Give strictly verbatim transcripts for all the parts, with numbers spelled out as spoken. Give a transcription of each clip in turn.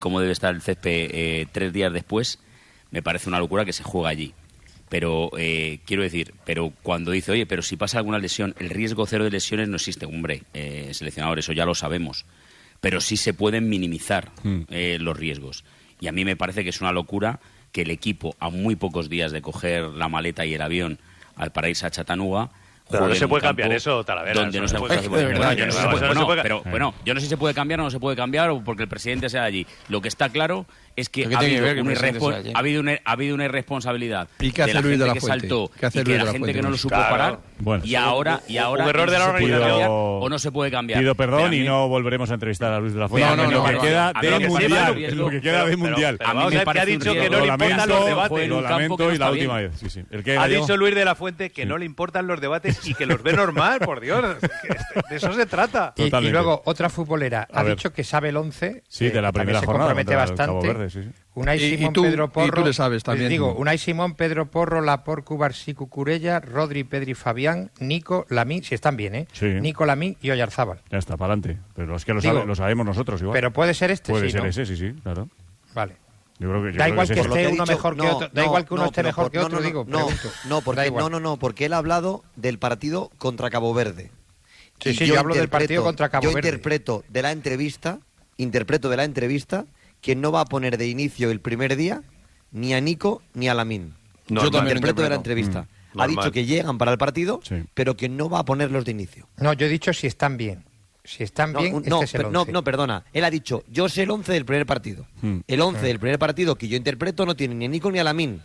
cómo debe estar el césped eh, tres días después, me parece una locura que se juegue allí. Pero eh, quiero decir, pero cuando dice, oye, pero si pasa alguna lesión, el riesgo cero de lesiones no existe. Hombre, eh, seleccionador, eso ya lo sabemos. Pero sí se pueden minimizar eh, los riesgos. Y a mí me parece que es una locura que el equipo, a muy pocos días de coger la maleta y el avión al para irse a Chattanooga, pero no se puede cambiar eso, Talavera. Donde no se puede cambiar. Bueno, yo no sé si se puede cambiar o no se puede cambiar o porque el presidente sea allí. Lo que está claro es que ha habido, que una irrespo- ha, habido una, ha habido una irresponsabilidad ¿Y qué hace de la Luis gente de la que Fuente? saltó ¿Qué hace y que Luis la de la gente Fuente? que no lo supo Claro. parar Bueno. y ahora y ahora un error de la se puede organización. cambiar o no se puede cambiar. Pido perdón Pero a mí- y no volveremos a entrevistar a Luis de la Fuente. No, no, en lo no, que no, queda no, de no, no, mundial. no, En lo que queda de pero- mundial. pero A mí vamos me a ver que ha parece un dicho que riesgo. no le Lo importan lamento, los debates. fue en lo un campo lamento que no y la está última bien. vez. Sí, sí. ¿El qué, Ha Gallego? dicho Luis de la Fuente que no le importan los debates y que los ve normal, por Dios. Que de eso se trata. Y, y Totalmente. luego, otra futbolera A ha ver. dicho que sabe el once. Sí, eh, de la que también primera se jornada compromete contra el Cabo bastante. Verde, sí, sí. Unai Y- y Simón, tú- Pedro y tú Porro. le sabes también. Les digo, Unai Simón, Pedro Porro, Laporte, Cubarsí, Cucurella, Rodri, Pedri, Fabián, Nico, Lamín, si están bien, ¿eh? Sí. Nico, Lamín y Oyarzábal. Ya está, para adelante. Pero es que lo, Digo, sabe- lo sabemos nosotros igual. Pero puede ser este, Puede sí, ser ¿no? ese, sí, sí, claro. Vale. Yo creo que, yo Da creo igual que que es ese. Por lo esté ha uno dicho- mejor que no, otro. Da no, igual que uno no, esté pero mejor por- que no, otro, no, digo. no, pregunto. no, Da porque, igual. no, no, no, porque él ha hablado del partido contra Cabo Verde. Sí, Y sí, yo hablo del partido interpreto- contra Cabo yo Verde. interpreto de la entrevista, interpreto de la entrevista que no va a poner de inicio el primer día ni a Nico ni a Lamín. Yo también interpreto de la interpreto. entrevista. Mm. Ha Normal. dicho que llegan para el partido, Sí. pero que no va a ponerlos de inicio. No, yo he dicho si están bien. Si están No, bien, un- este no, es el per- no, once. no, perdona. Él ha dicho, yo sé el once del primer partido. Hmm. El once del primer partido que yo interpreto no tiene ni a Nico ni a Lamín.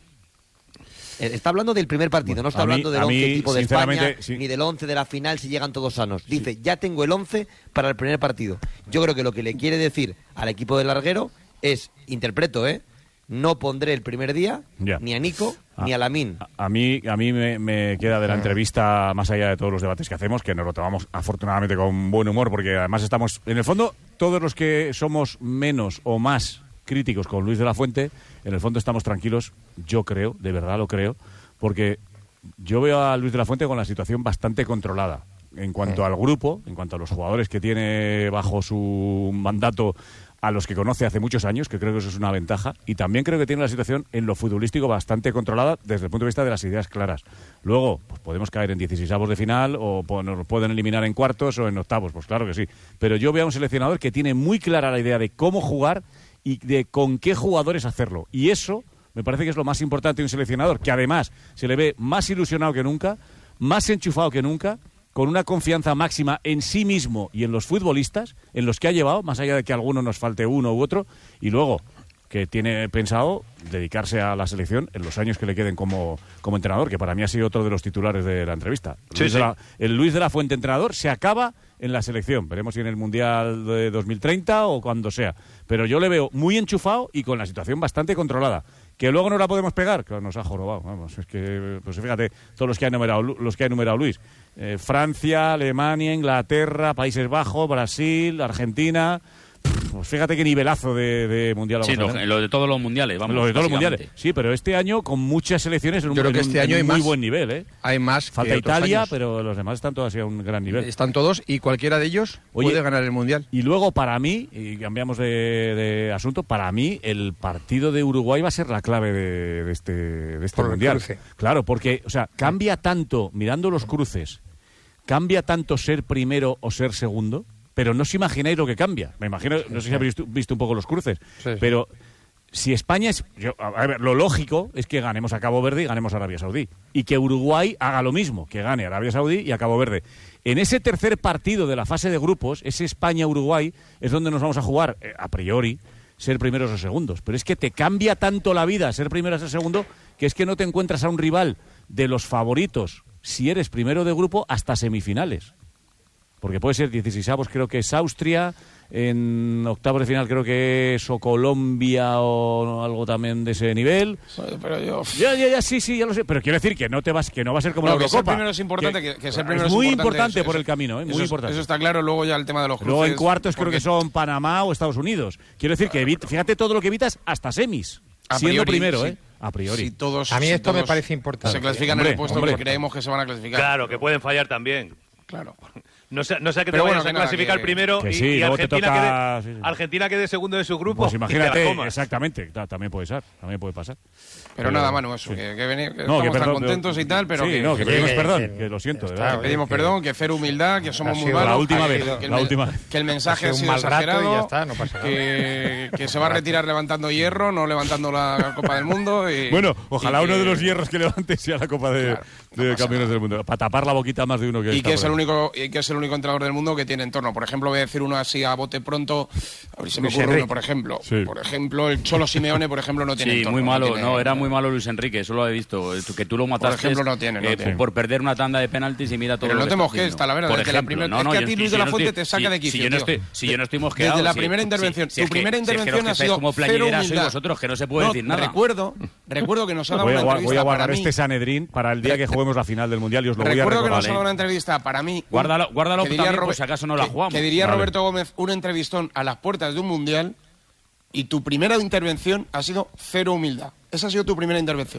Eh, Está hablando del primer partido, Bueno, no está a mí- hablando del a mí, once tipo de España, sinceramente, sí. ni del once de la final si llegan todos sanos. Dice, ya tengo el once para el primer partido. Yo creo que lo que le quiere decir al equipo del larguero es, interpreto, ¿eh? No pondré el primer día Ya. ni a Nico Ah. ni a Lamín. A mí, a mí me, me queda de la entrevista, más allá de todos los debates que hacemos, que nos lo tomamos afortunadamente con buen humor, porque además estamos, en el fondo, todos los que somos menos o más críticos con Luis de la Fuente, en el fondo estamos tranquilos, yo creo, de verdad lo creo, porque yo veo a Luis de la Fuente con la situación bastante controlada. En cuanto al grupo, en cuanto a los jugadores que tiene bajo su mandato, a los que conoce hace muchos años, que creo que eso es una ventaja, y también creo que tiene la situación en lo futbolístico bastante controlada desde el punto de vista de las ideas claras. Luego, pues podemos caer en dieciseisavos de final o po- nos pueden eliminar en cuartos o en octavos, pues claro que sí. Pero yo veo a un seleccionador que tiene muy clara la idea de cómo jugar y de con qué jugadores hacerlo. Y eso me parece que es lo más importante de un seleccionador, que además se le ve más ilusionado que nunca, más enchufado que nunca, con una confianza máxima en sí mismo y en los futbolistas, en los que ha llevado, más allá de que a alguno nos falte uno u otro, y luego que tiene pensado dedicarse a la selección en los años que le queden como, como entrenador, que para mí ha sido otro de los titulares de la entrevista. Sí, Luis sí. de la- el Luis de la Fuente entrenador se acaba en la selección. Veremos si en el Mundial de dos mil treinta o cuando sea. Pero yo le veo muy enchufado y con la situación bastante controlada. Que luego no la podemos pegar, claro, nos ha jorobado. Vamos, es que, pues fíjate, todos los que ha enumerado, Lu- los que ha enumerado Luis. Eh, Francia, Alemania, Inglaterra, Países Bajos, Brasil, Argentina. Pff, Pues fíjate qué nivelazo de, de Mundial. Sí, vamos a lo, tener. lo de todos los mundiales, vamos. Lo de todos los básicamente. mundiales. Sí, pero este año con muchas selecciones en un, Yo creo que en un- este año en hay un muy más. buen nivel, ¿eh? Hay más Falta que otros Italia, años. pero los demás están todos a un gran nivel. Están todos y cualquiera de ellos Oye, puede ganar el Mundial. Y luego, para mí, y cambiamos de, de asunto, para mí el partido de Uruguay va a ser la clave de, de este, de este Por el Mundial. cruce. Claro, porque, o sea, cambia tanto, mirando los cruces, cambia tanto ser primero o ser segundo, pero no os imagináis lo que cambia. Me imagino, no sé si habéis visto, visto un poco los cruces, Sí, sí. pero si España es... yo- a ver, lo lógico es que ganemos a Cabo Verde y ganemos a Arabia Saudí. Y que Uruguay haga lo mismo, que gane a Arabia Saudí y a Cabo Verde. En ese tercer partido de la fase de grupos, ese España-Uruguay, es donde nos vamos a jugar, eh, a priori, ser primeros o segundos. Pero es que te cambia tanto la vida ser primero o ser segundo, que es que no te encuentras a un rival de los favoritos, si eres primero de grupo, hasta semifinales. Porque puede ser dieciseisavos, creo que es Austria, en octavos de final creo que es o Colombia o algo también de ese nivel. Pero yo... Ya, ya, ya, sí, sí, ya lo sé. Pero quiero decir que no te vas, que no va a ser como No, la que ser Eurocopa. primero es importante, que, que ser primero es muy importante, importante, por eso- el camino, ¿eh? Muy eso, es- importante. Eso está claro. Luego ya el tema de los cruces. Luego en cuartos creo porque que son Panamá o Estados Unidos. Quiero decir que evit- fíjate todo lo que evitas hasta semis, a siendo priori, primero, sí. ¿eh? A priori. Si todos, A mí si esto me todos parece importante. Se clasifican Hombre, en el puesto hombre. que creemos que se van a clasificar. Claro, que pueden fallar también. Claro. No sea, no sea que te Pero vayas bueno, a que nada, clasificar que- primero que y, sí, y luego te Argentina, toca- quede, sí, sí. Argentina quede segundo de su grupo. Pues y te la imagínate, comas. exactamente, ta- también puede ser, también puede pasar. Pero nada, Manu, eso, que, que, veni- que No, estamos que tan perdón, contentos y tal, pero sí, que, no, que que- pedimos que- perdón, que- que lo siento, de está, verdad. oye, pedimos que- perdón, que cero humildad, que somos ha muy sido malos. la última que- vez, que el la men- última vez. Que el mensaje Ha ha sido sido un mal rato y exagerado, ya está, no pasa nada. que, que se va a retirar levantando hierro, no levantando la Copa del Mundo. Y, Bueno, ojalá y uno que- de los hierros que levante sea la Copa de, Claro, no de pasa Campeones nada. del Mundo, para tapar la boquita a más de uno que Y está que por es el ahí. único y que es el único entrenador del mundo que tiene entorno. Por ejemplo, voy a decir uno así a bote pronto, a ver si me Luis ocurre Enrique. uno, por ejemplo. Sí. Por ejemplo, el Cholo Simeone, por ejemplo, no tiene Sí, entorno. muy malo. tiene- No, era muy malo Luis Enrique, eso lo he visto. Que tú lo mataste ejemplo, no tiene, no eh, tiene. por perder una tanda de penaltis y mira todo Pero lo no que te está mosques, haciendo. Talavera, Por desde la ejemplo. primera- No, es no, que a yo- ti si Luis yo de la no Fuente estoy- te saca si- de quicio, Si yo no tío. estoy, si yo no estoy mosqueado. Desde la sí. primera intervención, Si- si tu es que- primera si es que intervención los que ha estáis sido como cero plañideras sois humildad. vosotros, que no se puede No, decir nada. Recuerdo, recuerdo que nos ha dado Voy a, una gua- entrevista voy a para guardar mí. este Sanedrín para el día que juguemos la final del Mundial y os lo voy a Recuerdo que recordar. nos ha dado una entrevista para mí. un- Guárdalo- guárdalo que diría también por Robe- si acaso no la que- jugamos. Que diría Vale. Roberto Gómez, un entrevistón a las puertas de un Mundial y tu primera intervención ha sido cero humildad. Esa ha sido tu primera intervención.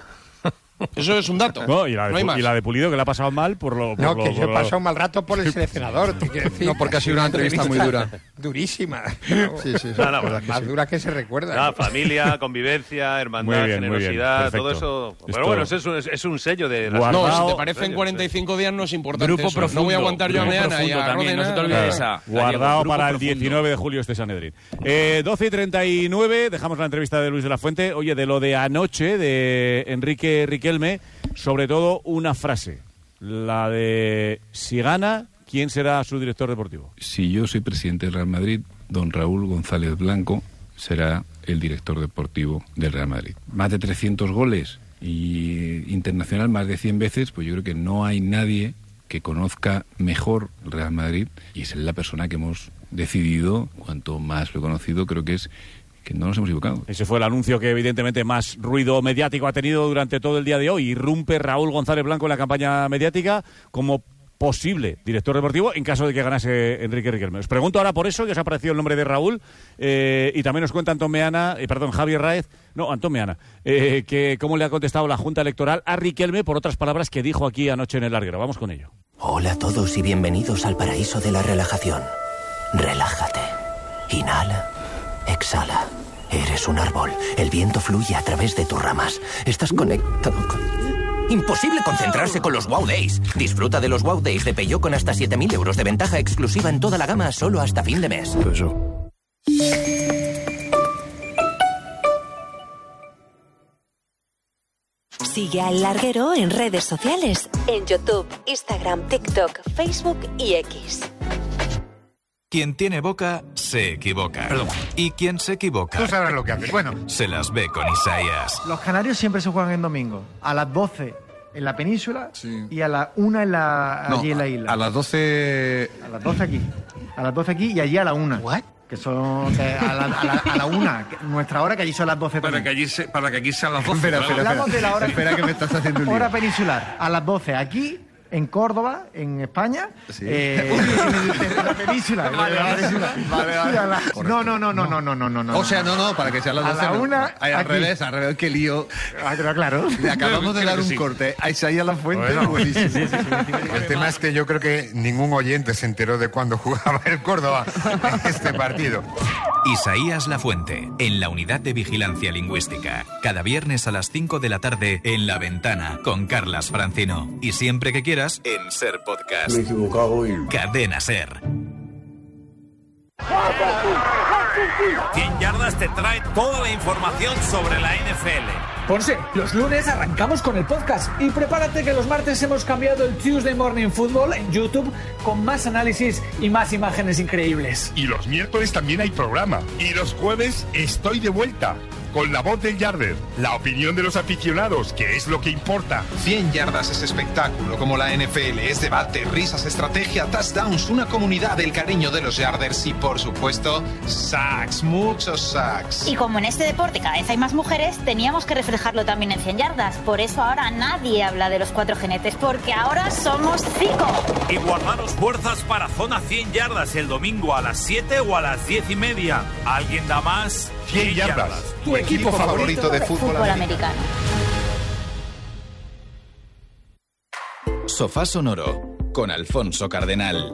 Eso es un dato. No, y, la de, no hay Pu- más. y la de Pulido, que le ha pasado mal por lo. Por No, lo- que por yo he lo- pasado un mal rato por el seleccionador, te quiero decir. No, porque ha sido una entrevista muy dura. Durísima. Sí, sí, sí. No, no, verdad que Más sí. dura que se recuerda. Nada, familia, convivencia, hermandad, Muy bien, muy bien, generosidad, todo perfecto. eso. Esto- Pero bueno, eso es, un- es, es un sello de la Guardado- No, si te Sello, parecen sí. cuarenta y cinco días no es importante Grupo eso. profundo. No voy a aguantar yo a Grupo Meana y profundo a también, no se te Rodena. olvide esa. Guardado Gallego, grupo para el profundo. diecinueve de julio este Sanedrín. Eh, doce y treinta y nueve, dejamos la entrevista de Luis de la Fuente. Oye, de lo de anoche, de Enrique Riquelme, sobre todo una frase. La de, si gana, ¿quién será su director deportivo? Si yo soy presidente del Real Madrid, don Raúl González Blanco será el director deportivo del Real Madrid. Más de trescientos goles y internacional más de cien veces, pues yo creo que no hay nadie que conozca mejor el Real Madrid y es la persona que hemos decidido, cuanto más lo he conocido, creo que es que no nos hemos equivocado. Ese fue el anuncio que evidentemente más ruido mediático ha tenido durante todo el día de hoy. Irrumpe Raúl González Blanco en la campaña mediática como posible director deportivo en caso de que ganase Enrique Riquelme. Os pregunto ahora por eso, que os ha aparecido el nombre de Raúl, eh, y también nos cuenta Antón Meana, eh, perdón, Javier Raez, no, Antón Meana, eh, que cómo le ha contestado la Junta Electoral a Riquelme por otras palabras que dijo aquí anoche en el larguero. Vamos con ello. Hola a todos y bienvenidos al paraíso de la relajación. Relájate. Inhala. Exhala. Eres un árbol. El viento fluye a través de tus ramas. Estás conectado con... Imposible concentrarse con los Wow Days. Disfruta de los Wow Days de Peugeot con hasta siete mil euros de ventaja exclusiva en toda la gama solo hasta fin de mes. Sigue al Larguero en redes sociales, en YouTube, Instagram, TikTok, Facebook y X. Quien tiene boca, se equivoca. Perdón. Y quien se equivoca... Tú sabrás lo que haces. Bueno, se las ve con Isaías. los canarios siempre se juegan en domingo. A las doce en la península y a las una en la, No, allí en la isla. a las doce... A las doce aquí. A las doce aquí y allí a la una. ¿What? Que son que a, la, a, la, a la una. que nuestra hora, que allí son las doce Para también. que, allí se, para que aquí sean las doce. Espera, claro. espera, Hablamos de la hora, Espera que me estás haciendo un lío. hora peninsular. A las doce aquí, en Córdoba, en España. Sí. Eh, en la península. en la península. Vale, vale. Y a la- No, no, no, no, no, no, no, no, no. O sea, no, no, para que sean las A doce. la no. una, Ay, al aquí. revés, al revés, qué lío. Ah, pero claro. Le acabamos de dar un sí. corte a Isaías La Fuente. Bueno. buenísimo. El tema es que yo creo que ningún oyente se enteró de cuándo jugaba el Córdoba este partido. Isaías Lafuente, en la Unidad de Vigilancia Lingüística. Cada viernes a las cinco de la tarde en La Ventana, con Carlas Francino. Y siempre que quieras, en Ser Podcast. Me he equivocado y... Cadena Ser. cien yardas te trae toda la información sobre la N F L. Ponce, los lunes arrancamos con el podcast y prepárate que los martes hemos cambiado el Tuesday Morning Football en YouTube con más análisis y más imágenes increíbles. Y los miércoles también hay programa. Y los jueves estoy de vuelta con la voz del Yarder, la opinión de los aficionados, que es lo que importa. cien yardas es espectáculo, como la N F L, es debate, risas, estrategia, touchdowns, una comunidad del cariño de los Yarders y, por supuesto, sacks, muchos sacks. Y como en este deporte cada vez hay más mujeres, teníamos que reflejarlo también en cien yardas. Por eso ahora nadie habla de los cuatro jinetes, porque ahora somos cinco. Y guardaros fuerzas para Zona cien yardas el domingo a las siete o a las diez y media. ¿Alguien da más? cien yardas. Tu equipo favorito de fútbol, Fútbol americano. americano. Sofá Sonoro con Alfonso Cardenal.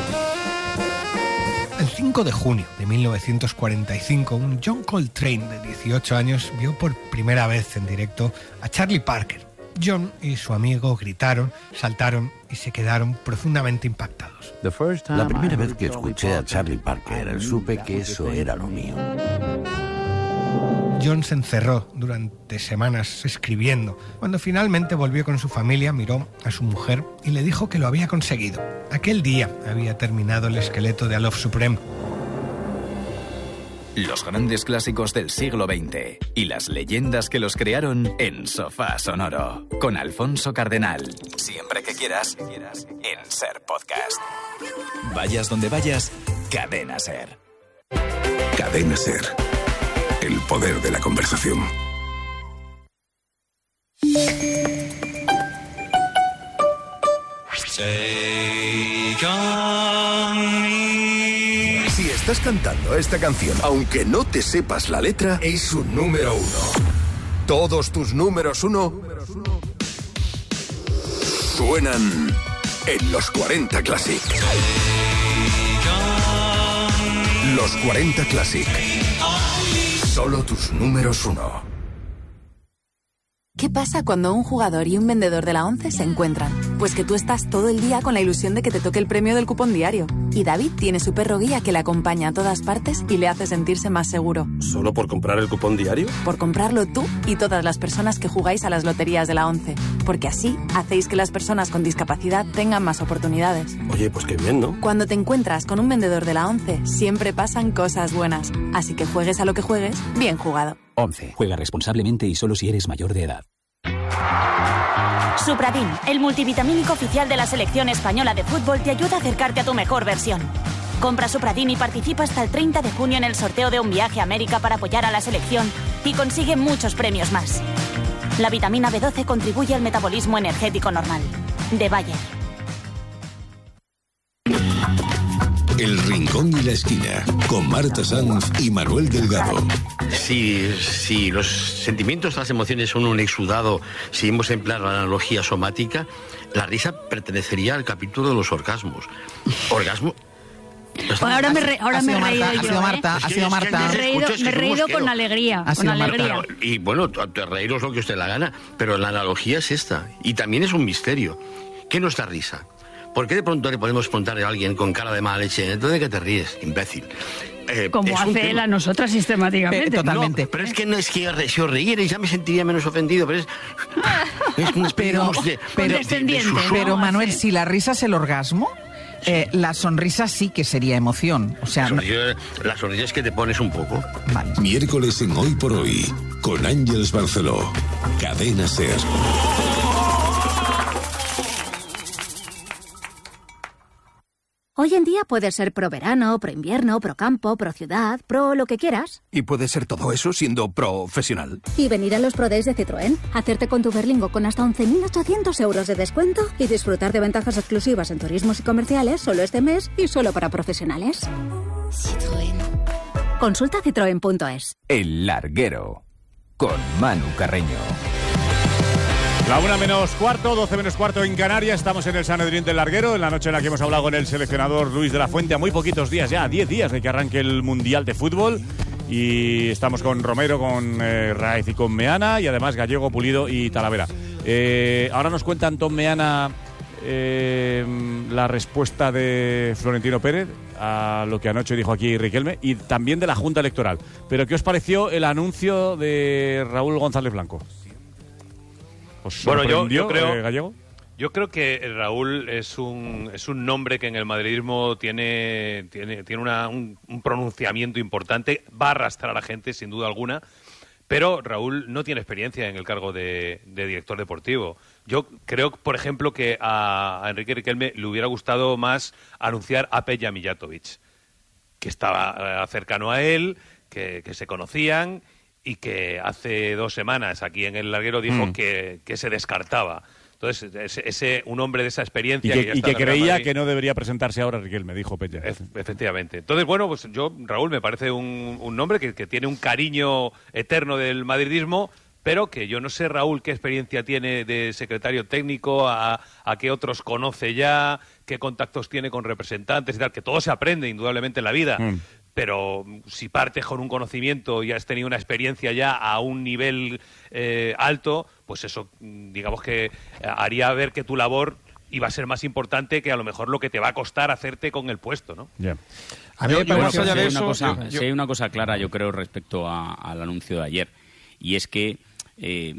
El cinco de junio de mil novecientos cuarenta y cinco, un John Coltrane de dieciocho años vio por primera vez en directo a Charlie Parker. John y su amigo gritaron, saltaron y se quedaron profundamente impactados. La primera vez que escuché a Charlie Parker, supe que eso era lo mío. John se encerró durante semanas escribiendo. Cuando finalmente volvió con su familia, miró a su mujer y le dijo que lo había conseguido. Aquel día había terminado el esqueleto de A Love Supreme. Los grandes clásicos del siglo veinte y las leyendas que los crearon en Sofá Sonoro, con Alfonso Cardenal. Siempre que quieras, en Ser Podcast. Vayas donde vayas, Cadena Ser. Cadena Ser. El poder de la conversación. Si estás cantando esta canción, aunque no te sepas la letra, es un número uno. Todos tus números uno suenan en los cuarenta Classic. Los cuarenta Classic. Solo tus números uno. ¿Qué pasa cuando un jugador y un vendedor de la ONCE se encuentran? Pues que tú estás todo el día con la ilusión de que te toque el premio del cupón diario. Y David tiene su perro guía que le acompaña a todas partes y le hace sentirse más seguro. ¿Solo por comprar el cupón diario? Por comprarlo tú y todas las personas que jugáis a las loterías de la ONCE. Porque así hacéis que las personas con discapacidad tengan más oportunidades. Oye, pues qué bien, ¿no? Cuando te encuentras con un vendedor de la ONCE, siempre pasan cosas buenas. Así que juegues a lo que juegues, bien jugado. ONCE. Juega responsablemente y solo si eres mayor de edad. Supradin, el multivitamínico oficial de la selección española de fútbol, te ayuda a acercarte a tu mejor versión. Compra Supradin y participa hasta el treinta de junio en el sorteo de un viaje a América para apoyar a la selección y consigue muchos premios más. La vitamina B doce contribuye al metabolismo energético normal. De Bayer. El Rincón y la Esquina, con Marta Sanz y Manuel Delgado. Si, si los sentimientos, las emociones son un exudado, si hemos empleado la analogía somática, la risa pertenecería al capítulo de los orgasmos. Orgasmo... Bueno, ahora me, re, ahora ha me he Marta, reído ha yo, sido ¿eh? Marta, ha sido Marta. Me he reído, me he reído con alegría, con alegría. Marta. Y bueno, reíros lo que usted la gana, pero la analogía es esta. Y también es un misterio. ¿Qué no es la risa? ¿Por qué de pronto le podemos preguntar a alguien con cara de mala leche, ¿entonces de qué te ríes, imbécil? Eh, Como hace él a nosotras sistemáticamente. Eh, totalmente. No, pero es que no es que si os reíerais ya me sentiría menos ofendido, pero es, es una especie pero, de, pero, de, de, de pero Manuel, si la risa es el orgasmo, eh, la sonrisa sí que sería emoción. O sea, la sonrisa, la sonrisa es que te pones un poco. Vale. Miércoles en Hoy por Hoy, con Ángeles Barceló. Cadena Ser. Hoy en día puedes ser pro verano, pro invierno, pro campo, pro ciudad, pro lo que quieras. ¿Y puede ser todo eso siendo profesional? Y venir a los Pro Days de Citroën, hacerte con tu Berlingo con hasta once mil ochocientos euros de descuento y disfrutar de ventajas exclusivas en turismos y comerciales solo este mes y solo para profesionales. Citroën. Consulta citroen punto es. El Larguero, con Manu Carreño. La una menos cuarto, doce menos cuarto en Canarias. Estamos en el Sanedrín del Larguero, en la noche en la que hemos hablado con el seleccionador Luis de la Fuente a muy poquitos días ya, diez días de que arranque el Mundial de Fútbol. Y estamos con Romero, con eh, Raez y con Meana, y además Gallego, Pulido y Talavera. Eh, ahora nos cuentan Tom Meana eh, la respuesta de Florentino Pérez a lo que anoche dijo aquí Riquelme y también de la Junta Electoral. Pero ¿qué os pareció el anuncio de Raúl González Blanco? ¿Os bueno, yo, yo creo, eh, Gallego? Yo creo que Raúl es un es un nombre que en el madridismo tiene tiene tiene una, un, un pronunciamiento importante, va a arrastrar a la gente sin duda alguna, pero Raúl no tiene experiencia en el cargo de, de director deportivo. Yo creo, por ejemplo, que a, a Enrique Riquelme le hubiera gustado más anunciar a Peja Mijatovic, que estaba eh, cercano a él, que, que se conocían y que hace dos semanas aquí en el Larguero dijo mm. que, que se descartaba. Entonces, ese, ese un hombre de esa experiencia... Y que, que, y que creía que no debería presentarse ahora Riquelme, dijo Peña. E- efectivamente. Entonces, bueno, pues yo, Raúl, me parece un, un nombre que, que tiene un cariño eterno del madridismo, pero que yo no sé, Raúl, qué experiencia tiene de secretario técnico, a, a qué otros conoce ya, qué contactos tiene con representantes y tal, que todo se aprende indudablemente en la vida. Mm. Pero si partes con un conocimiento y has tenido una experiencia ya a un nivel eh, alto, pues eso, digamos que haría ver que tu labor iba a ser más importante que a lo mejor lo que te va a costar hacerte con el puesto, ¿no? Yeah. A mí me parece que hay una cosa, yo... sí hay una cosa clara, yo creo, respecto a, al anuncio de ayer, y es que eh,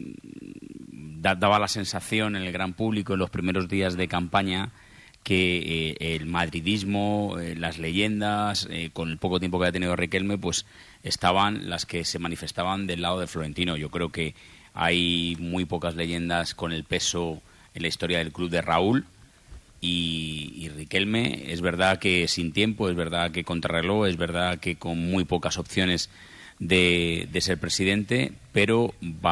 daba la sensación en el gran público en los primeros días de campaña que eh, el madridismo, eh, las leyendas, eh, con el poco tiempo que ha tenido Riquelme, pues estaban las que se manifestaban del lado de Florentino. Yo creo que hay muy pocas leyendas con el peso en la historia del club de Raúl y, y Riquelme. Es verdad que sin tiempo, es verdad que contrarreloj, es verdad que con muy pocas opciones de, de ser presidente, pero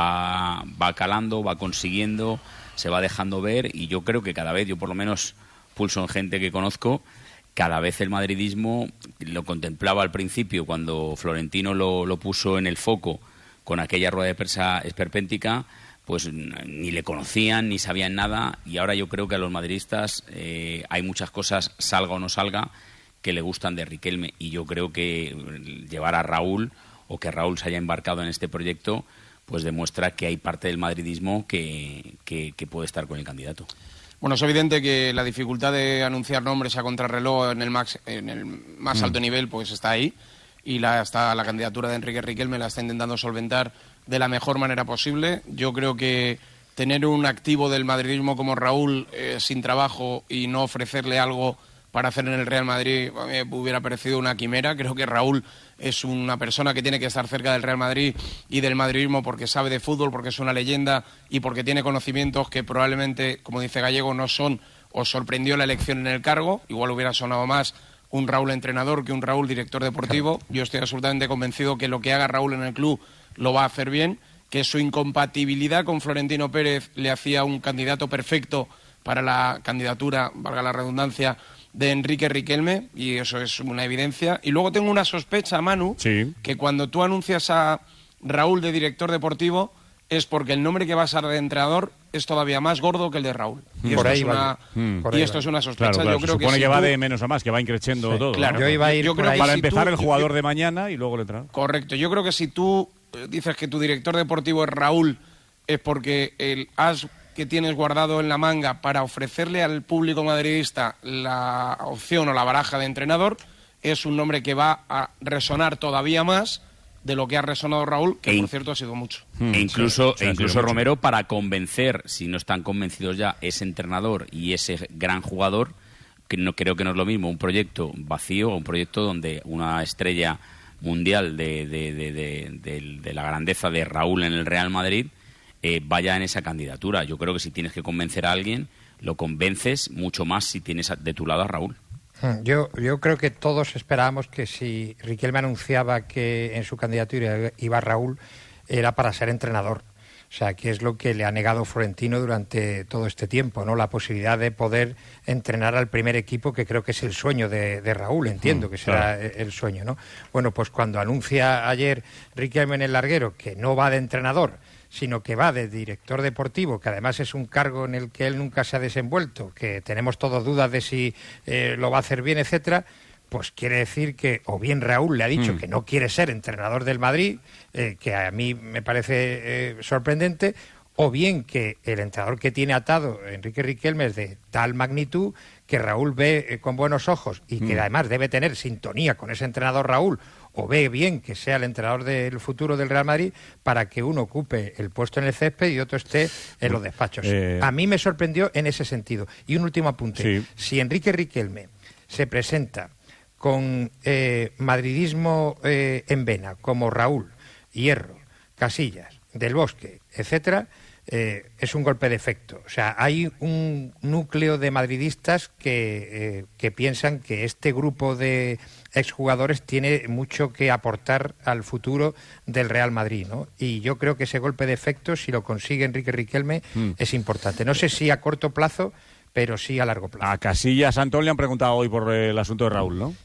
va, va calando, va consiguiendo, se va dejando ver, y yo creo que cada vez, yo por lo menos pulso en gente que conozco, cada vez el madridismo, lo contemplaba al principio cuando Florentino lo, lo puso en el foco con aquella rueda de prensa esperpéntica, pues ni le conocían ni sabían nada, y ahora yo creo que a los madridistas eh, hay muchas cosas, salga o no salga, que le gustan de Riquelme, y yo creo que llevar a Raúl, o que Raúl se haya embarcado en este proyecto, pues demuestra que hay parte del madridismo que, que, que puede estar con el candidato. Bueno, es evidente que la dificultad de anunciar nombres a contrarreloj en el, max, en el más mm. alto nivel pues está ahí, y la, está, la candidatura de Enrique Riquelme la está intentando solventar de la mejor manera posible. Yo creo que tener un activo del madridismo como Raúl eh, sin trabajo y no ofrecerle algo para hacer en el Real Madrid a mí me hubiera parecido una quimera. Creo que Raúl es una persona que tiene que estar cerca del Real Madrid y del madridismo porque sabe de fútbol, porque es una leyenda y porque tiene conocimientos que probablemente, como dice Gallego, no son, o sorprendió la elección en el cargo. Igual hubiera sonado más un Raúl entrenador que un Raúl director deportivo. Yo estoy absolutamente convencido que lo que haga Raúl en el club lo va a hacer bien, que su incompatibilidad con Florentino Pérez le hacía un candidato perfecto para la candidatura, valga la redundancia, de Enrique Riquelme, y eso es una evidencia. Y luego tengo una sospecha, Manu, sí. que cuando tú anuncias a Raúl de director deportivo es porque el nombre que va a ser de entrenador es todavía más gordo que el de Raúl. Y esto, es una, mm. y esto es una sospecha. Claro, claro. Yo creo Se supone que, que si va tú... de menos a más, que va increciendo sí, todo. Claro, ¿no? yo iba a ir yo por creo ahí. Para si empezar tú, el jugador yo, de mañana y luego el entrenador. Correcto. Yo creo que si tú dices que tu director deportivo es Raúl es porque el as que tienes guardado en la manga para ofrecerle al público madridista la opción o la baraja de entrenador es un nombre que va a resonar todavía más de lo que ha resonado Raúl, que e por cierto ha sido mucho. E incluso, sí, e incluso Romero, mucho. Para convencer, si no están convencidos ya, ese entrenador y ese gran jugador, que no creo que no es lo mismo un proyecto vacío o un proyecto donde una estrella mundial de, de, de, de, de, de la grandeza de Raúl en el Real Madrid Eh, vaya en esa candidatura. Yo creo que si tienes que convencer a alguien, lo convences mucho más si tienes de tu lado a Raúl. Yo, yo creo que todos esperábamos que si Riquelme anunciaba que en su candidatura iba Raúl, era para ser entrenador. O sea, que es lo que le ha negado Florentino durante todo este tiempo, ¿no? La posibilidad de poder entrenar al primer equipo, que creo que es el sueño de, de Raúl, entiendo que será claro. el sueño, ¿no? Bueno, pues cuando anuncia ayer Riquelme en el larguero que no va de entrenador, sino que va de director deportivo, que además es un cargo en el que él nunca se ha desenvuelto, que tenemos todos dudas de si eh, lo va a hacer bien, etcétera, pues quiere decir que o bien Raúl le ha dicho mm. que no quiere ser entrenador del Madrid, eh, que a mí me parece eh, sorprendente, o bien que el entrenador que tiene atado Enrique Riquelme es de tal magnitud que Raúl ve eh, con buenos ojos y que mm. además debe tener sintonía con ese entrenador Raúl, o ve bien que sea el entrenador del futuro del Real Madrid para que uno ocupe el puesto en el césped y otro esté en los despachos. Eh... A mí me sorprendió en ese sentido. Y un último apunte. Sí. Si Enrique Riquelme se presenta con eh, madridismo eh, en vena, como Raúl, Hierro, Casillas, Del Bosque, etcétera, eh, es un golpe de efecto. O sea, hay un núcleo de madridistas que, eh, que piensan que este grupo de exjugadores tiene mucho que aportar al futuro del Real Madrid, ¿no? Y yo creo que ese golpe de efecto, si lo consigue Enrique Riquelme, mm. es importante. No sé si a corto plazo, pero sí a largo plazo. A Casillas, Antón, le han preguntado hoy por el asunto de Raúl, ¿no?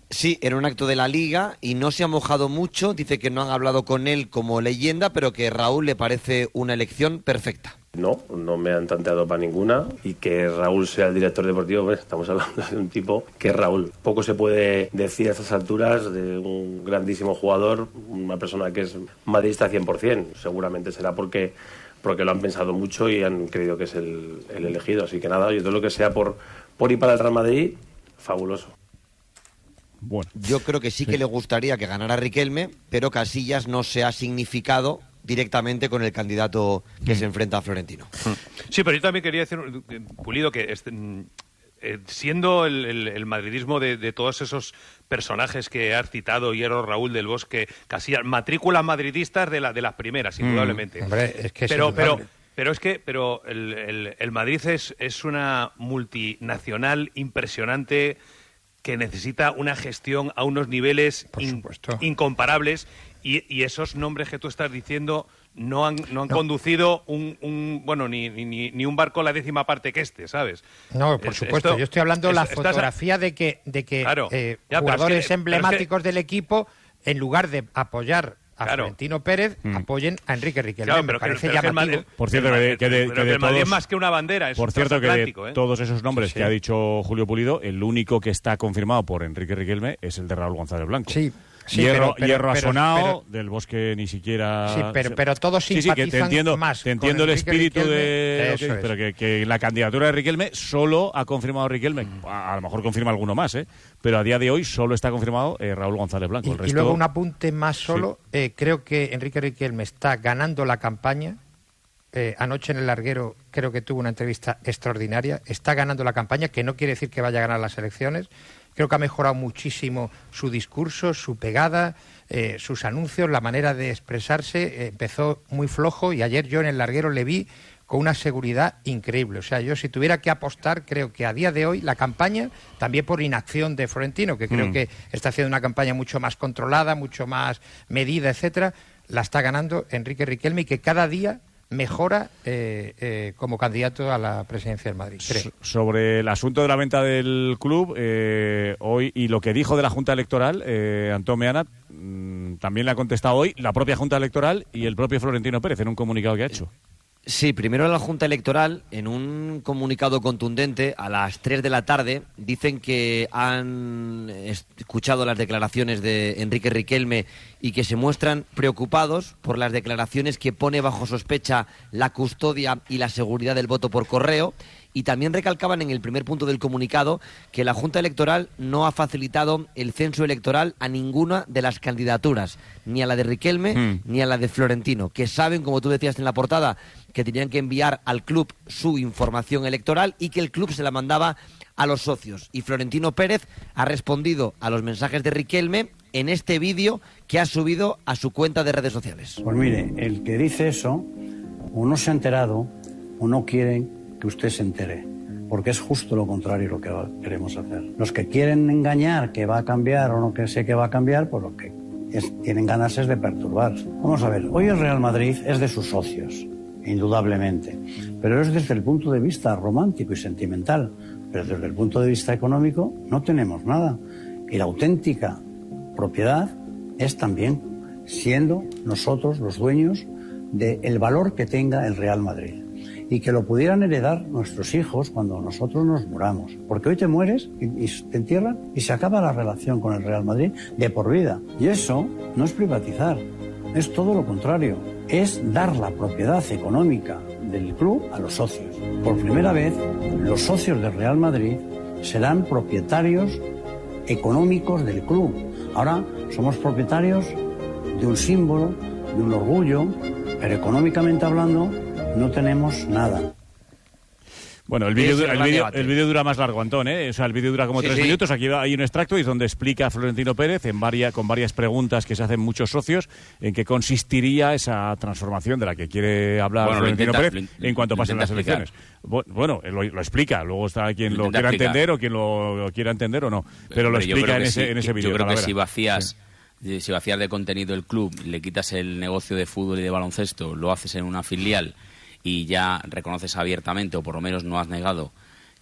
Sí, era un acto de la Liga y no se ha mojado mucho. Dice que no han hablado con él como leyenda, pero que Raúl le parece una elección perfecta. No, no me han tanteado para ninguna, y que Raúl sea el director deportivo, pues estamos hablando de un tipo que es Raúl. Poco se puede decir a estas alturas de un grandísimo jugador, una persona que es madridista cien por ciento. Seguramente será porque, porque lo han pensado mucho y han creído que es el, el elegido. Así que nada, yo todo lo que sea por, por ir para el Real Madrid, fabuloso. Bueno. Yo creo que sí, sí que le gustaría que ganara Riquelme, pero Casillas no se ha significado directamente con el candidato que mm. se enfrenta a Florentino. Sí, pero yo también quería decir, Pulido, que este, eh, siendo el, el, el madridismo de, de todos esos personajes que has citado, Hierro, Raúl del Bosque, Casillas, matrículas madridistas de, la, de las primeras, indudablemente. Mm. Hombre, es que pero, es pero, pero es que pero el, el, el Madrid es, es una multinacional impresionante que necesita una gestión a unos niveles in, incomparables, y, y esos nombres que tú estás diciendo no han, no han no. conducido un, un bueno ni, ni, ni un barco la décima parte que este, ¿sabes? No, por es, supuesto. Esto, yo estoy hablando de la fotografía a... de que, de que claro, eh, ya, jugadores es que, emblemáticos es que... del equipo, en lugar de apoyar a claro. Florentino Pérez, mm. apoyen a Enrique Riquelme. Claro, pero me parece pero llamativo. El, por cierto, que de, que de, que de el Madrid todos, es más que una bandera, es por cierto, que de ¿eh? todos esos nombres sí, que sí. ha dicho Julio Pulido, el único que está confirmado por Enrique Riquelme es el de Raúl González Blanco. Sí. Sí, hierro pero, pero, hierro pero, asonado, pero, del Bosque ni siquiera... Sí, pero, pero todos sí, simpatizan sí, que te entiendo, más te entiendo el espíritu Riquelme, de... Okay, pero que, que la candidatura de Riquelme solo ha confirmado Riquelme. Mm. A, a lo mejor confirma alguno más, ¿eh? Pero a día de hoy solo está confirmado eh, Raúl González Blanco. Y, el resto... y luego un apunte más solo. Sí. Eh, creo que Enrique Riquelme está ganando la campaña. Eh, anoche en el Larguero creo que tuvo una entrevista extraordinaria. Está ganando la campaña, que no quiere decir que vaya a ganar las elecciones. Creo que ha mejorado muchísimo su discurso, su pegada, eh, sus anuncios, la manera de expresarse. Eh, empezó muy flojo y ayer yo en el Larguero le vi con una seguridad increíble. O sea, yo si tuviera que apostar, creo que a día de hoy la campaña, también por inacción de Florentino, que creo mm. que está haciendo una campaña mucho más controlada, mucho más medida, etcétera, la está ganando Enrique Riquelme, y que cada día mejora eh, eh, como candidato a la presidencia del Madrid, creo. Sobre el asunto de la venta del club, eh, hoy, y lo que dijo de la Junta Electoral, eh, Antón Meana, mmm, también le ha contestado hoy la propia Junta Electoral y el propio Florentino Pérez en un comunicado que ha hecho. Sí, primero la Junta Electoral, en un comunicado contundente, a las tres de la tarde, dicen que han escuchado las declaraciones de Enrique Riquelme y que se muestran preocupados por las declaraciones que pone bajo sospecha la custodia y la seguridad del voto por correo. Y también recalcaban en el primer punto del comunicado que la Junta Electoral no ha facilitado el censo electoral a ninguna de las candidaturas, ni a la de Riquelme mm. ni a la de Florentino, que saben, como tú decías en la portada, que tenían que enviar al club su información electoral y que el club se la mandaba a los socios. Y Florentino Pérez ha respondido a los mensajes de Riquelme en este vídeo que ha subido a su cuenta de redes sociales. Pues mire, el que dice eso o no se ha enterado o no quiere que usted se entere, porque es justo lo contrario lo que va, queremos hacer. Los que quieren engañar que va a cambiar o no que sé que va a cambiar, pues lo que es, tienen ganas es de perturbar. Vamos a ver, hoy el Real Madrid es de sus socios, indudablemente, pero es desde el punto de vista romántico y sentimental, pero desde el punto de vista económico no tenemos nada. Y la auténtica propiedad es también siendo nosotros los dueños del valor que tenga el Real Madrid, y que lo pudieran heredar nuestros hijos cuando nosotros nos muramos. Porque hoy te mueres y, y te entierran y se acaba la relación con el Real Madrid de por vida. Y eso no es privatizar, es todo lo contrario. Es dar la propiedad económica del club a los socios. Por primera vez, los socios del Real Madrid serán propietarios económicos del club. Ahora somos propietarios de un símbolo, de un orgullo, pero económicamente hablando no tenemos nada. Bueno, el vídeo el vídeo el vídeo dura más largo, Antón, ¿eh? O sea, el vídeo dura como sí, tres sí. minutos. Aquí hay un extracto y es donde explica Florentino Pérez en varias, con varias preguntas que se hacen muchos socios en qué consistiría esa transformación de la que quiere hablar bueno, Florentino intenta, Pérez lo, en cuanto pasen las explicar. elecciones. Bueno, lo, lo explica. Luego está quien lo, lo quiera explicar. entender o quien lo, lo quiera entender o no. Pero, pero lo explica en ese, sí, en ese vídeo. Yo creo que si vacías... Sí. Si vacías de contenido el club, le quitas el negocio de fútbol y de baloncesto, lo haces en una filial y ya reconoces abiertamente, o por lo menos no has negado,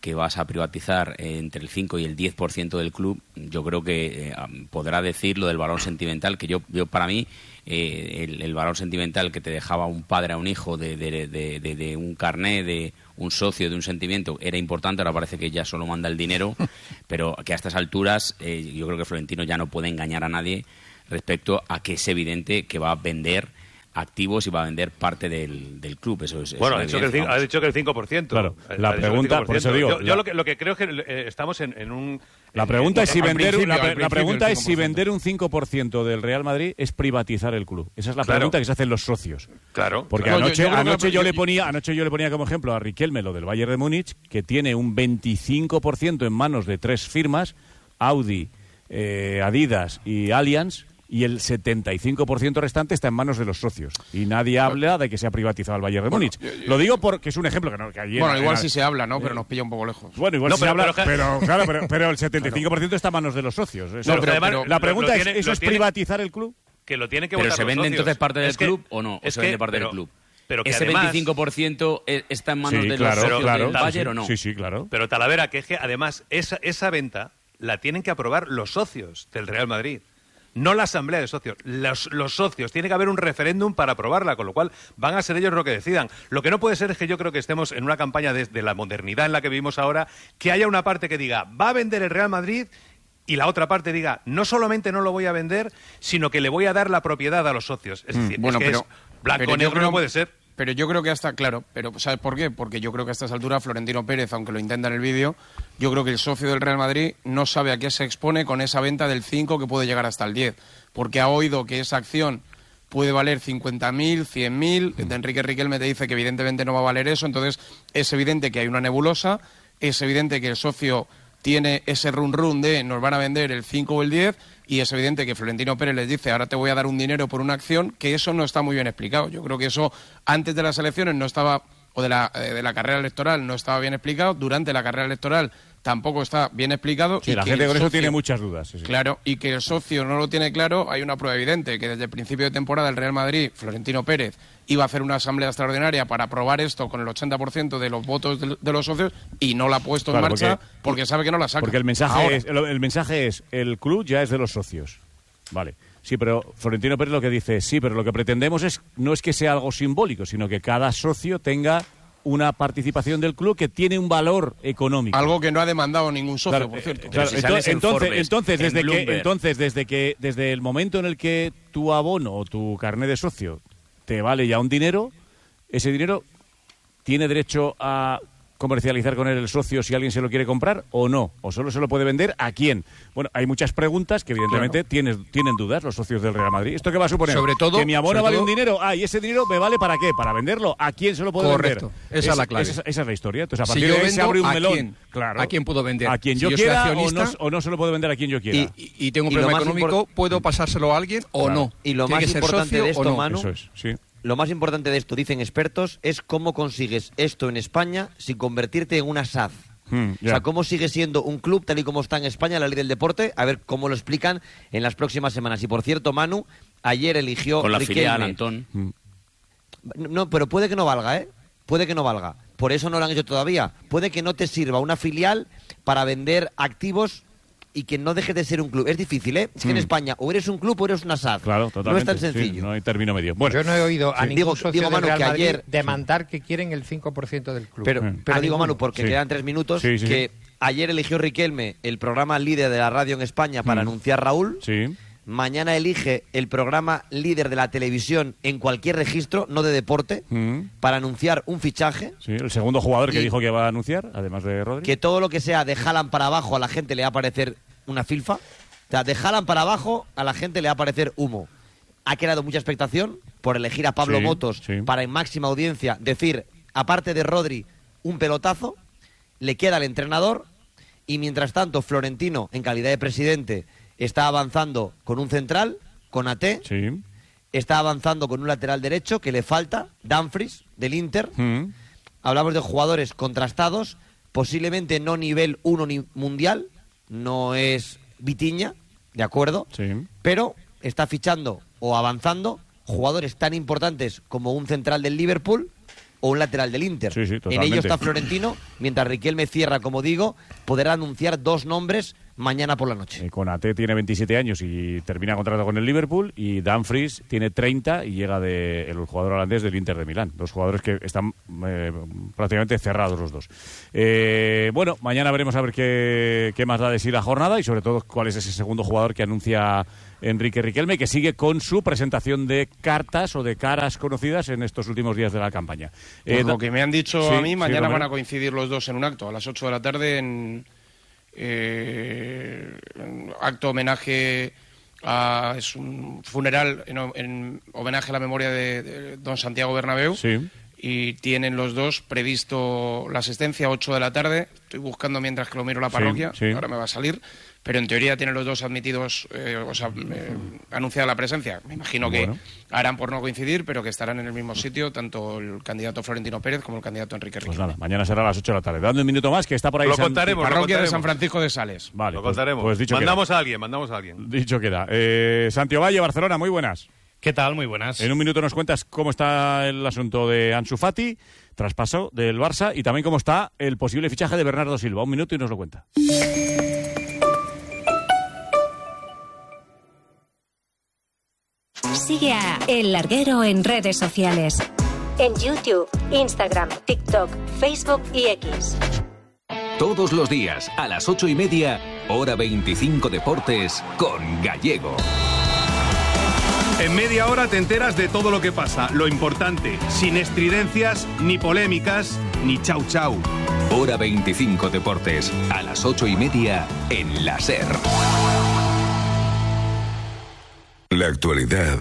que vas a privatizar eh, entre el cinco y el diez por ciento del club, yo creo que eh, podrá decir lo del valor sentimental, que yo, yo para mí, eh, el, el valor sentimental que te dejaba un padre a un hijo de, de, de, de, de un carné, de un socio, de un sentimiento, era importante. Ahora parece que ya solo manda el dinero, pero que a estas alturas eh, yo creo que Florentino ya no puede engañar a nadie respecto a que es evidente que va a vender activos y va a vender parte del, del club. Eso es, bueno, ha dicho, que el, ha dicho que el cinco por ciento. Claro, la pregunta, por eso digo... Yo, la... yo lo, que, lo que creo es que eh, estamos en, en un... La pregunta en, es si vender, principio, la, la pregunta es si vender un cinco por ciento del Real Madrid es privatizar el club. Esa es la claro. pregunta que se hacen los socios. Claro. Porque claro. anoche, No, yo, yo anoche, que... yo le ponía, anoche yo le ponía como ejemplo a Riquelme lo del Bayern de Múnich, que tiene un veinticinco por ciento en manos de tres firmas, Audi, eh, Adidas y Allianz, y el setenta y cinco por ciento restante está en manos de los socios. Y nadie habla de que se ha privatizado el Bayern de Múnich. Bueno, yo, yo, Lo digo porque es un ejemplo que, no, que ayer... Bueno, igual era, sí se habla, ¿no? Pero nos pilla un poco lejos. Bueno, igual no, sí pero, se habla, pero, pero, claro, pero, pero el setenta y cinco por ciento está en manos de los socios. Eso, no, pero, pero, pero, la pregunta lo, lo es, tiene, ¿eso es tiene, privatizar el club? Que lo tiene que pero votar ¿se los vende socios. entonces parte del es que, club o no? ¿O se vende parte pero, del club? Pero que ¿Ese además, veinticinco por ciento está en manos sí, de claro, los socios claro, del Bayern sí, o no? Sí, sí, claro. Pero Talavera, que es que además esa, esa venta la tienen que aprobar los socios del Real Madrid. No la asamblea de socios, los, los socios. Tiene que haber un referéndum para aprobarla, con lo cual van a ser ellos los que decidan. Lo que no puede ser es que yo creo que estemos en una campaña de, de la modernidad en la que vivimos ahora, que haya una parte que diga, va a vender el Real Madrid, y la otra parte diga, no solamente no lo voy a vender, sino que le voy a dar la propiedad a los socios. Es decir, mm, bueno, es que pero, es blanco negro creo, no puede ser. Pero yo creo que hasta, claro, pero ¿sabes por qué? Porque yo creo que a estas alturas Florentino Pérez, aunque lo intenta en el vídeo, yo creo que el socio del Real Madrid no sabe a qué se expone con esa venta del cinco que puede llegar hasta el diez. Porque ha oído que esa acción puede valer cincuenta mil, cien mil, de Enrique Riquelme te dice que evidentemente no va a valer eso, entonces es evidente que hay una nebulosa, es evidente que el socio tiene ese run run de nos van a vender el cinco o el diez, y es evidente que Florentino Pérez les dice ahora te voy a dar un dinero por una acción, que eso no está muy bien explicado. Yo creo que eso antes de las elecciones no estaba, o de la, eh, de la carrera electoral no estaba bien explicado, durante la carrera electoral tampoco está bien explicado. Sí, y la que gente con socio, eso tiene muchas dudas. Sí, sí. Claro, y que el socio no lo tiene claro, hay una prueba evidente, que desde el principio de temporada el Real Madrid, Florentino Pérez, iba a hacer una asamblea extraordinaria para aprobar esto con el ochenta por ciento de los votos de, de los socios, y no la ha puesto claro, en marcha porque, porque sabe que no la saca. Porque el mensaje, Ahora. es, el, el mensaje es, el club ya es de los socios. Vale. Sí, pero Florentino Pérez lo que dice es, sí, pero lo que pretendemos es no es que sea algo simbólico, sino que cada socio tenga una participación del club que tiene un valor económico. Algo que no ha demandado ningún socio, claro, por cierto. Claro, si entonces, en entonces, Forbes, entonces, en desde que, Bloomberg. entonces, desde que, desde el momento en el que tu abono o tu carnet de socio te vale ya un dinero, ese dinero tiene derecho a comercializar con él el socio si alguien se lo quiere comprar o no, o solo se lo puede vender a quién. Bueno, hay muchas preguntas que evidentemente claro. tienen, tienen dudas los socios del Real Madrid. ¿Esto qué va a suponer? Sobre todo, que mi abono vale todo, un dinero, ah, y ese dinero me vale para qué, para venderlo, ¿a quién se lo puedo correcto, vender? Esa es, es la clave. Esa, esa es la historia. Entonces, a partir si yo de ahí vendo, se abre un ¿a melón. Quién? Claro. ¿A quién puedo vender? A quien si yo, yo quiera soy o no, o no se lo puedo vender a quien yo quiera. Y, y, y tengo un y problema económico, import... ¿puedo pasárselo a alguien o claro. no? Y lo ¿Tiene más que ser importante socio de esto, o no? Manu, Eso es, sí. Lo más importante de esto, dicen expertos, es cómo consigues esto en España sin convertirte en una S A D. Hmm, o sea, cómo sigue siendo un club tal y como está en España, la ley del deporte, a ver cómo lo explican en las próximas semanas. Y por cierto, Manu, ayer eligió con la Riquelme. filial, Antón. Hmm. No, pero puede que no valga, ¿eh? Puede que no valga. Por eso no lo han hecho todavía. Puede que no te sirva una filial para vender activos y que no deje de ser un club. Es difícil, ¿eh? Es que mm. en España o eres un club o eres una S A D. Claro, totalmente. No es tan sencillo. Sí, no hay término medio. Bueno, yo no he oído a sí. ningún digo, socio digo, del Manu, Real que Madrid ayer demandar que quieren el cinco por ciento del club. Pero, pero digo, ninguno. Manu, porque sí. quedan tres minutos, sí, sí, que sí. ayer eligió Riquelme el programa líder de la radio en España para mm. anunciar Raúl. Sí. Mañana elige el programa líder de la televisión en cualquier registro, no de deporte, mm. para anunciar un fichaje. Sí, el segundo jugador que dijo que va a anunciar, además de Rodri. Que todo lo que sea de Haaland para abajo a la gente le va a parecer una filfa. O sea, de Haaland para abajo a la gente le va a parecer humo. Ha creado mucha expectación por elegir a Pablo sí, Motos sí. para en máxima audiencia decir, aparte de Rodri, un pelotazo. Le queda al entrenador y mientras tanto Florentino, en calidad de presidente, está avanzando con un central, con A T, sí. está avanzando con un lateral derecho que le falta, Dumfries, del Inter. Mm. Hablamos de jugadores contrastados, posiblemente no nivel uno ni mundial, no es Vitinha, ¿de acuerdo? Sí. Pero está fichando o avanzando jugadores tan importantes como un central del Liverpool o un lateral del Inter. Sí, sí, en ello está Florentino, mientras Riquelme cierra, como digo, podrá anunciar dos nombres mañana por la noche. Eh, Konaté tiene veintisiete años y termina contrato con el Liverpool, y Dumfries tiene treinta y llega de, el jugador holandés del Inter de Milán. Dos jugadores que están eh, prácticamente cerrados los dos. Eh, bueno, mañana veremos a ver qué, qué más da de sí la jornada y sobre todo cuál es ese segundo jugador que anuncia Enrique Riquelme, que sigue con su presentación de cartas o de caras conocidas en estos últimos días de la campaña. Pues eh, lo que me han dicho sí, a mí, mañana sí, van a coincidir los dos en un acto, a las ocho de la tarde, en eh, acto homenaje a... es un funeral en, en homenaje a la memoria de, de don Santiago Bernabéu. Sí. Y tienen los dos previsto la asistencia a ocho de la tarde. Estoy buscando mientras que lo miro la parroquia, sí, sí. ahora me va a salir. Pero en teoría tienen los dos admitidos, eh, o sea, eh, anunciada la presencia. Me imagino Bueno. que harán por no coincidir, pero que estarán en el mismo sitio, tanto el candidato Florentino Pérez como el candidato Enrique Riquelme. Pues nada, mañana será a las ocho de la tarde. Dando un minuto más, que está por ahí. Lo San- contaremos, lo Parroquia de contaremos. San Francisco de Sales. Vale, Lo pues- contaremos. Pues dicho mandamos queda. a alguien, mandamos a alguien. Dicho queda. Eh, Santiago Valle, Barcelona, muy buenas. ¿Qué tal? Muy buenas. En un minuto nos cuentas cómo está el asunto de Ansu Fati, traspaso del Barça, y también cómo está el posible fichaje de Bernardo Silva. Un minuto y nos lo cuenta. Sigue a El Larguero en redes sociales. En YouTube, Instagram, TikTok, Facebook y X. Todos los días, a las ocho y media, hora veinticinco Deportes, con Gallego. En media hora te enteras de todo lo que pasa, lo importante, sin estridencias, ni polémicas, ni chau chau. Hora veinticinco Deportes, a las ocho y media, en la SER. La actualidad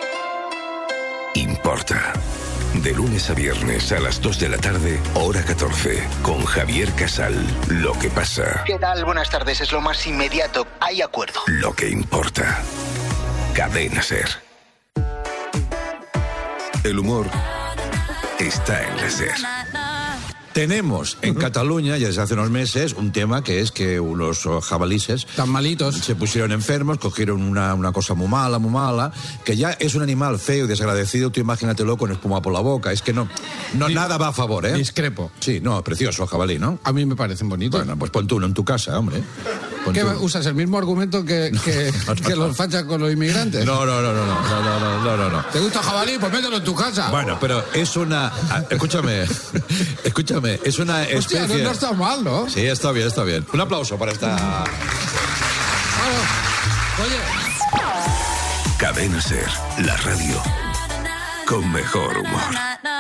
importa. De lunes a viernes a las dos de la tarde, hora catorce, con Javier Casal. Lo que pasa, ¿Qué tal? Buenas tardes, es lo más inmediato. Hay acuerdo. lo que importa. Cadena SER. El humor está en la SER. Tenemos en Cataluña, ya desde hace unos meses, un tema que es que unos jabalíes tan malitos se pusieron enfermos, cogieron una, una cosa muy mala, muy mala, que ya es un animal feo y desagradecido. Tú imagínatelo con espuma por la boca. Es que no, no nada va a favor, ¿eh? Discrepo. Sí, no, precioso jabalí, ¿no? A mí me parecen bonitos. Bueno, pues pon tú uno en tu casa, hombre. Pon ¿Qué tú. usas el mismo argumento que, que, no, no, que no. los fachas con los inmigrantes? No, no, no, no, no, no, no, no, no, no, no. ¿Te gusta jabalí? Pues mételo en tu casa. Bueno, pero es una... ah, Escúchame, escúchame, es una especie... Hostia, no, no está mal, ¿no? Sí, está bien, está bien. Un aplauso para esta... Oye. Cadena SER, la radio con mejor humor.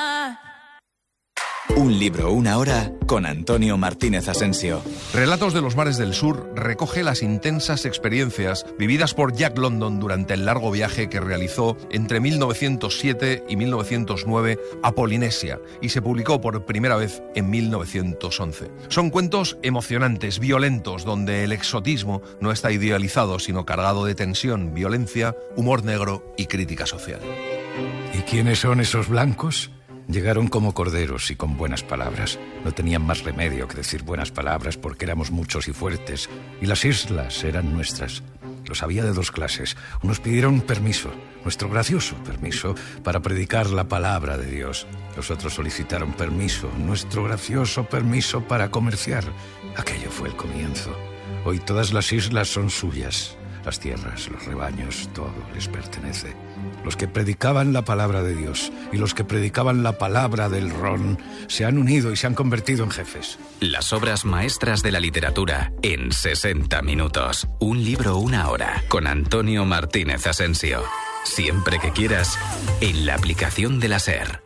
Un libro, una hora, con Antonio Martínez Asensio. Relatos de los mares del sur recoge las intensas experiencias vividas por Jack London durante el largo viaje que realizó entre mil novecientos siete y mil novecientos nueve a Polinesia y se publicó por primera vez en mil novecientos once. Son cuentos emocionantes, violentos, donde el exotismo no está idealizado, sino cargado de tensión, violencia, humor negro y crítica social. ¿Y quiénes son esos blancos? Llegaron como corderos y con buenas palabras. No tenían más remedio que decir buenas palabras porque éramos muchos y fuertes. Y las islas eran nuestras. Los había de dos clases. Unos pidieron permiso, nuestro gracioso permiso, para predicar la palabra de Dios. Los otros solicitaron permiso, nuestro gracioso permiso para comerciar. Aquello fue el comienzo. Hoy todas las islas son suyas. Las tierras, los rebaños, todo les pertenece. Los que predicaban la palabra de Dios y los que predicaban la palabra del ron se han unido y se han convertido en jefes. Las obras maestras de la literatura en sesenta minutos. Un libro, una hora, con Antonio Martínez Asensio. Siempre que quieras, en la aplicación de la SER.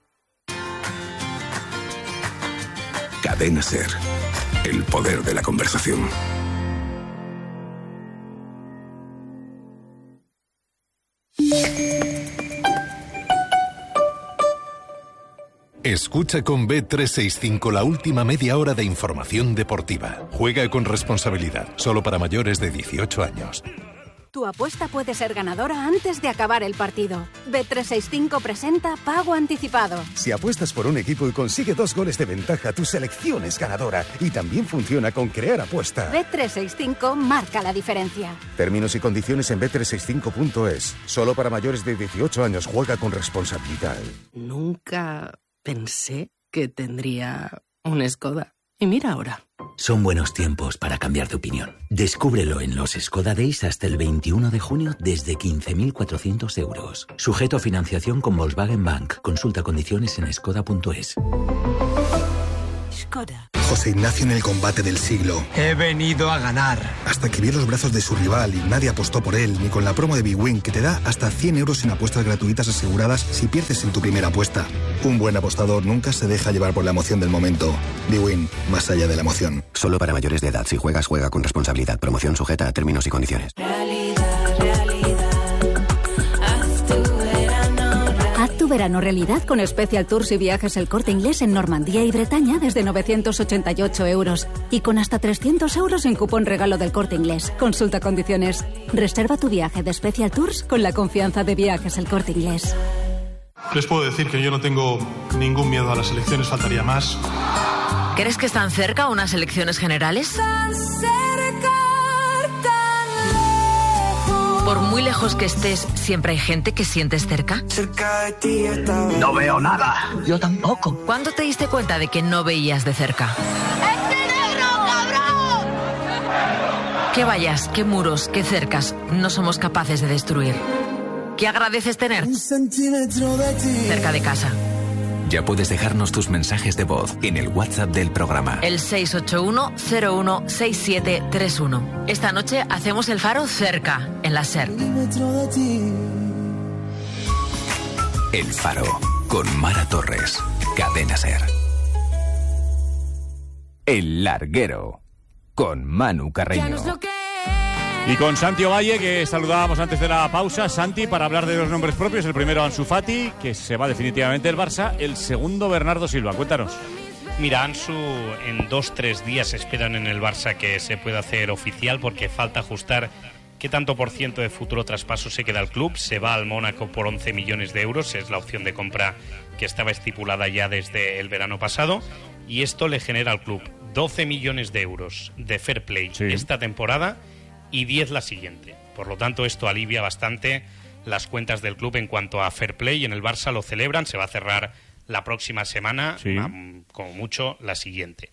Cadena SER, el poder de la conversación. Escucha con B trescientos sesenta y cinco la última media hora de información deportiva. Juega con responsabilidad, solo para mayores de dieciocho años. Tu apuesta puede ser ganadora antes de acabar el partido. B trescientos sesenta y cinco presenta Pago Anticipado. Si apuestas por un equipo y consigue dos goles de ventaja, tu selección es ganadora. Y también funciona con Crear Apuesta. B trescientos sesenta y cinco marca la diferencia. Términos y condiciones en B trescientos sesenta y cinco punto es. Solo para mayores de dieciocho años. Juega con responsabilidad. Nunca pensé que tendría un Skoda. Y mira ahora. Son buenos tiempos para cambiar de opinión. Descúbrelo en los Skoda Days hasta el veintiuno de junio desde quince mil cuatrocientos euros. Sujeto a financiación con Volkswagen Bank. Consulta condiciones en skoda punto es. Skoda. José Ignacio en el combate del siglo. He venido a ganar. Hasta que vio los brazos de su rival y nadie apostó por él, ni con la promo de Big Win, que te da hasta cien euros en apuestas gratuitas aseguradas si pierdes en tu primera apuesta. Un buen apostador nunca se deja llevar por la emoción del momento. Big Win, más allá de la emoción. Solo para mayores de edad. Si juegas, juega con responsabilidad. Promoción sujeta a términos y condiciones. Realidad, realidad. Haz tu verano. Haz tu verano realidad con Special Tours y Viajes El Corte Inglés en Normandía y Bretaña desde novecientos ochenta y ocho euros. Y con hasta trescientos euros en cupón regalo del Corte Inglés. Consulta condiciones. Reserva tu viaje de Special Tours con la confianza de Viajes El Corte Inglés. Les puedo decir que yo no tengo ningún miedo a las elecciones, faltaría más. ¿Crees que están cerca unas elecciones generales? Tan cerca, tan lejos. Por muy lejos que estés, ¿siempre hay gente que sientes cerca? Cerca de ti está... No veo nada. Yo tampoco. ¿Cuándo te diste cuenta de que no veías de cerca? ¡Este negro, cabrón! ¿Qué vallas, qué muros, qué cercas no somos capaces de destruir? ¿Qué agradeces tener? Un centímetro de ti. Cerca de casa. Ya puedes dejarnos tus mensajes de voz en el WhatsApp del programa. El seis ocho uno cero uno seis siete tres uno. Esta noche hacemos el faro cerca, en la SER. El Faro, con Mara Torres. Cadena SER. El Larguero, con Manu Carreño. Y con Santi Ovalle, que saludábamos antes de la pausa. Santi, para hablar de los nombres propios. El primero, Ansu Fati, que se va definitivamente el Barça. El segundo, Bernardo Silva. Cuéntanos. Mira, Ansu, en dos, tres días esperan en el Barça que se pueda hacer oficial, porque falta ajustar qué tanto por ciento de futuro traspaso se queda al club. Se va al Mónaco por once millones de euros. Es la opción de compra que estaba estipulada ya desde el verano pasado. Y esto le genera al club doce millones de euros de fair play sí. esta temporada y diez la siguiente. Por lo tanto, esto alivia bastante las cuentas del club en cuanto a fair play. En el Barça lo celebran, se va a cerrar la próxima semana, sí. um, como mucho la siguiente.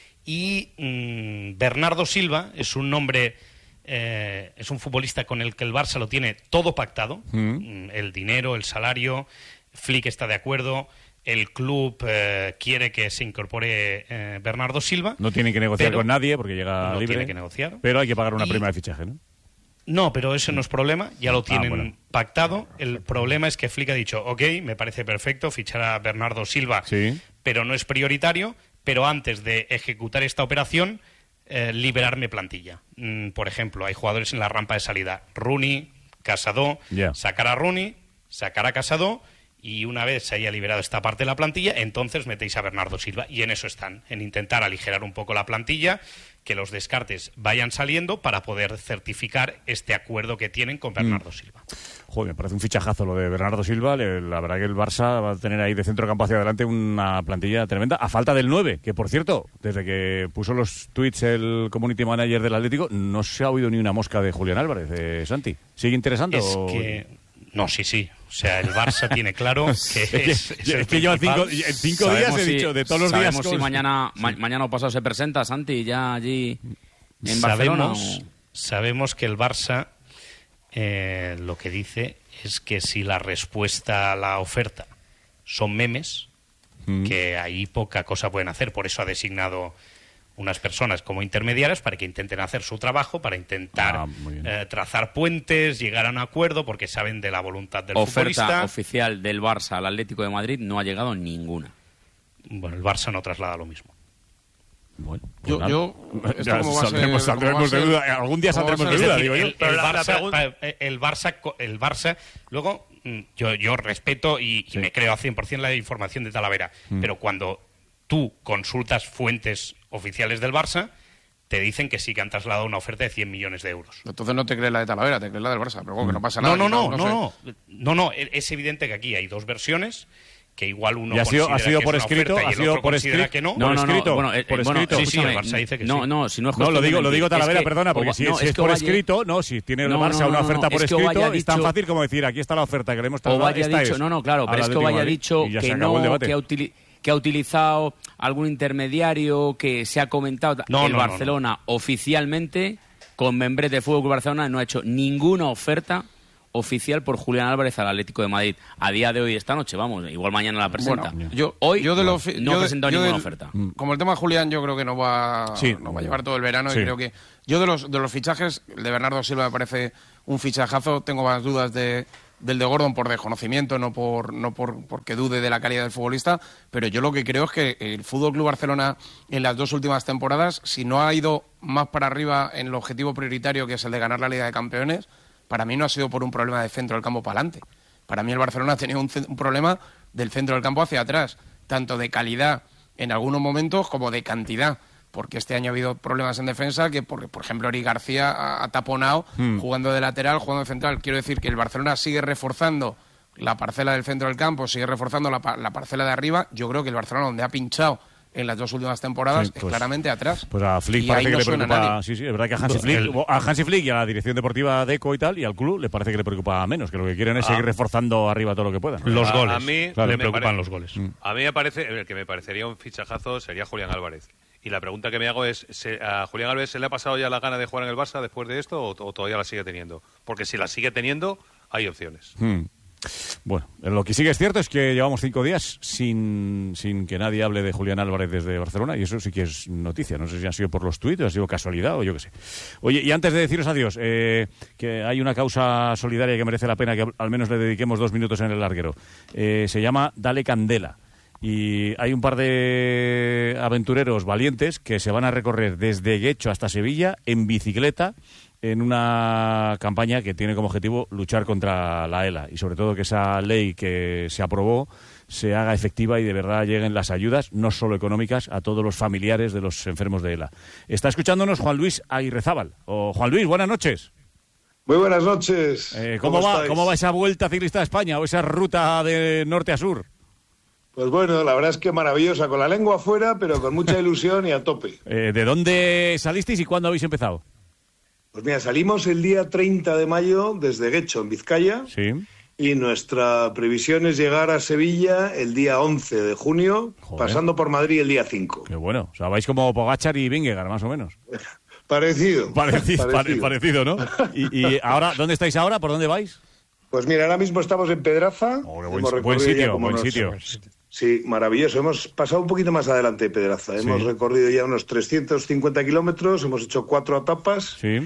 Y um, Bernardo Silva es un nombre, eh, es un futbolista con el que el Barça lo tiene todo pactado, mm. el dinero, el salario, Flick está de acuerdo. El club eh, quiere que se incorpore eh, Bernardo Silva. No tiene que negociar con nadie porque llega no libre. No tiene que negociar. Pero hay que pagar una y... prima de fichaje, ¿no? No, pero eso no es problema. Ya lo tienen ah, bueno. pactado. El problema es que Flick ha dicho, ok, me parece perfecto fichar a Bernardo Silva, sí. pero no es prioritario. Pero antes de ejecutar esta operación, eh, liberarme plantilla. Mm, por ejemplo, hay jugadores en la rampa de salida. Rooney, Casado, yeah. sacar a Rooney, sacar a Casado... Y una vez se haya liberado esta parte de la plantilla, entonces metéis a Bernardo Silva. Y en eso están, en intentar aligerar un poco la plantilla, que los descartes vayan saliendo para poder certificar este acuerdo que tienen con Bernardo mm. Silva. Joder, me parece un fichajazo lo de Bernardo Silva. La verdad que el Barça va a tener ahí de centro campo hacia adelante una plantilla tremenda, a falta del nueve, que por cierto, desde que puso los tweets el community manager del Atlético, no se ha oído ni una mosca de Julián Álvarez, eh, Santi. ¿Sigue interesando? Es que... No, sí, sí. O sea, el Barça tiene claro que es, es, es, es que yo en cinco, en cinco días he si, dicho de todos los días. Sabemos si mañana, sí. ma mañana o pasado se presenta Santi ya allí en sabemos, Barcelona. O... Sabemos que el Barça eh, lo que dice es que si la respuesta a la oferta son memes, mm. que ahí poca cosa pueden hacer. Por eso ha designado unas personas como intermediarias para que intenten hacer su trabajo, para intentar ah, eh, trazar puentes, llegar a un acuerdo, porque saben de la voluntad del Oferta futbolista. Oferta oficial del Barça al Atlético de Madrid no ha llegado ninguna. Bueno, el Barça no traslada lo mismo. Bueno, yo, pues yo esto ya como va saldremos, ser, saldremos de duda. Algún día saldremos de duda, digo yo. El, el, Barça, el, Barça, el Barça, luego yo, yo respeto y, sí. y me creo a cien por ciento la información de Talavera, mm. pero cuando tú consultas fuentes oficiales del Barça, te dicen que sí que han trasladado una oferta de cien millones de euros. Entonces no te crees la de Talavera, te crees la del Barça, pero bueno, que no pasa nada. No, no, no, no, no, no, no, no, no, es evidente que aquí hay dos versiones, que igual uno ¿Y ha sido, considera ha sido que por es una escrito? oferta y ¿Ha el sido otro por considera escrito? que no? No, Por no, no. escrito. Bueno, eh, por bueno, escrito. sí, Sí, sí, sí, el Barça dice que no, sí. no, si no es No, lo digo, lo digo mentir. Talavera, Es que- perdona, porque o- si, no, si es es que por Ovalle- escrito, no, si tiene el No, Barça no, una no, oferta no, por es que escrito, Ovalle ha es tan dicho- fácil como decir, aquí está la oferta que le hemos O trasladado. vaya esta dicho, es, no, no, claro, al pero es que Atlético de Ovalle ha Madrid, dicho y ya que se acabó el no, debate. que ha, utili- que ha utilizado algún intermediario, que se ha comentado. No, el no, no, Barcelona oficialmente, con Membrete de Fútbol Club Barcelona, no ha hecho ninguna oferta oficial por Julián Álvarez al Atlético de Madrid. A día de hoy, esta noche, vamos, igual mañana la presenta. Bueno, yo, hoy yo de lo, no, fi- no yo ha de- presentado yo ninguna del- oferta. Como el tema Julián, yo creo que no va, Sí. no va a llevar todo el verano Sí. y creo que yo de los de los fichajes, el de Bernardo Silva me parece un fichajazo. Tengo más dudas de del de Gordon por desconocimiento, no por no por porque dude de la calidad del futbolista, pero yo lo que creo es que el Fútbol Club Barcelona en las dos últimas temporadas, si no ha ido más para arriba en el objetivo prioritario que es el de ganar la Liga de Campeones, para mí no ha sido por un problema de centro del campo para adelante. Para mí el Barcelona ha tenido un, ce- un problema del centro del campo hacia atrás, tanto de calidad en algunos momentos como de cantidad, porque este año ha habido problemas en defensa que, por, por ejemplo, Eric García ha, ha taponado Hmm. jugando de lateral, jugando de central. Quiero decir que el Barcelona sigue reforzando la parcela del centro del campo, sigue reforzando la, pa- la parcela de arriba. Yo creo que el Barcelona, donde ha pinchado en las dos últimas temporadas, Sí, es pues- claramente atrás. Pues a Flick Y parece ahí que no le suena preocupa. nadie. Sí, sí, es verdad que a Hansi Flick, El- a Hansi Flick y a la dirección deportiva de ECO y tal, y al club, le parece que le preocupa menos, que lo que quieren es Ah. seguir reforzando arriba todo lo que puedan. Los A- goles. a mí le me preocupan pare- los goles. A mí me parece, el que me parecería un fichajazo sería Julián Álvarez. Y la pregunta que me hago es, ¿se- ¿a Julián Álvarez se le ha pasado ya la gana de jugar en el Barça después de esto o, o todavía la sigue teniendo? Porque si la sigue teniendo, hay opciones. Hmm. Bueno, lo que sí que es cierto es que llevamos cinco días sin, sin que nadie hable de Julián Álvarez desde Barcelona, y eso sí que es noticia. No sé si ha sido por los tuits, ha sido casualidad o yo qué sé. Oye, y antes de deciros adiós, eh, que hay una causa solidaria que merece la pena que al menos le dediquemos dos minutos en el larguero. Eh, se llama Dale Candela. Y hay un par de aventureros valientes que se van a recorrer desde Guecho hasta Sevilla en bicicleta en una campaña que tiene como objetivo luchar contra la ELA y sobre todo que esa ley que se aprobó se haga efectiva y de verdad lleguen las ayudas, no solo económicas, a todos los familiares de los enfermos de ELA. Está escuchándonos Juan Luis Aguirrezábal. O Juan Luis, buenas noches. Muy buenas noches. Eh, ¿cómo, ¿Cómo va, estáis? ¿Cómo va esa vuelta ciclista a España o esa ruta de norte a sur? Pues bueno, la verdad es que maravillosa, con la lengua afuera, pero con mucha ilusión y a tope. Eh, ¿De dónde salisteis y cuándo habéis empezado? Pues mira, salimos el día treinta de mayo desde Guecho, en Vizcaya, Sí. y nuestra previsión es llegar a Sevilla el día once de junio, Joder. pasando por Madrid el día cinco. Qué bueno. O sea, vais como Pogačar y Vingegaard, más o menos. Parecido. Parecido, pare- parecido. parecido, ¿no? Y, y ahora, ¿dónde estáis ahora? ¿Por dónde vais? Pues mira, ahora mismo estamos en Pedraza. Oh, qué buen- Hemos buen recorrido ya sitio, como buen unos- sitio. Sí, maravilloso. Hemos pasado un poquito más adelante de Pedraza. Hemos Sí. recorrido ya unos trescientos cincuenta kilómetros, hemos hecho cuatro etapas. Sí.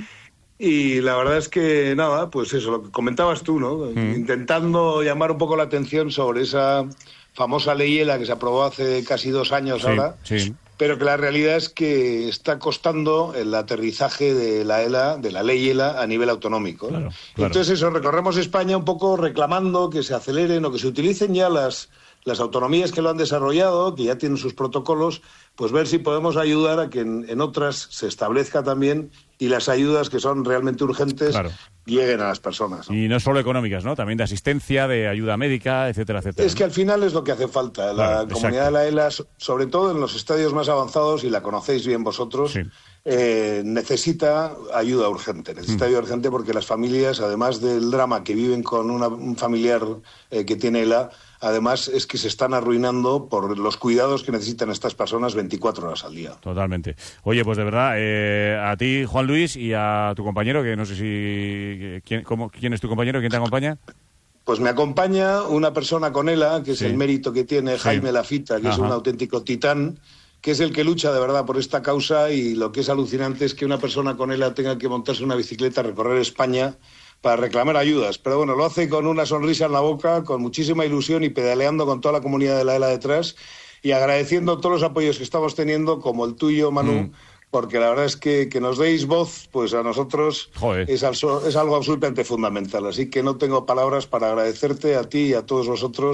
Y la verdad es que, nada, pues eso, lo que comentabas tú, ¿no? Mm. Intentando llamar un poco la atención sobre esa famosa ley ELA que se aprobó hace casi dos años Sí, ahora, sí. pero que la realidad es que está costando el aterrizaje de la ELA, de la ley ELA a nivel autonómico, ¿no? Claro, claro. Entonces eso, recorremos España un poco reclamando que se aceleren o que se utilicen ya las, las autonomías que lo han desarrollado, que ya tienen sus protocolos, pues ver si podemos ayudar a que en, en otras se establezca también y las ayudas que son realmente urgentes Claro. lleguen a las personas. Y no solo económicas, ¿no? También de asistencia, de ayuda médica, etcétera, etcétera. Es que al final es lo que hace falta. La Claro, comunidad exacto. de la ELA, so- sobre todo en los estadios más avanzados, y la conocéis bien vosotros, eh, necesita ayuda urgente. Necesita Mm. ayuda urgente porque las familias, además del drama que viven con una- un familiar eh, que tiene ELA, además es que se están arruinando por los cuidados que necesitan estas personas veinticuatro horas al día. Totalmente. Oye, pues de verdad, eh, a ti, Juan Luis, y a tu compañero, que no sé si... ¿Quién, cómo, ¿quién es tu compañero? ¿Quién te acompaña? Pues me acompaña una persona con ELA, que es Sí. el mérito que tiene Sí. Jaime Lafita, que es Ajá. un auténtico titán, que es el que lucha de verdad por esta causa, y lo que es alucinante es que una persona con ELA tenga que montarse una bicicleta, recorrer España para reclamar ayudas. Pero bueno, lo hace con una sonrisa en la boca, con muchísima ilusión y pedaleando con toda la comunidad de la ELA detrás y agradeciendo todos los apoyos que estamos teniendo, como el tuyo, Manu, Mm. porque la verdad es que que nos deis voz, pues a nosotros es, also- es algo absolutamente fundamental. Así que no tengo palabras para agradecerte a ti y a todos vosotros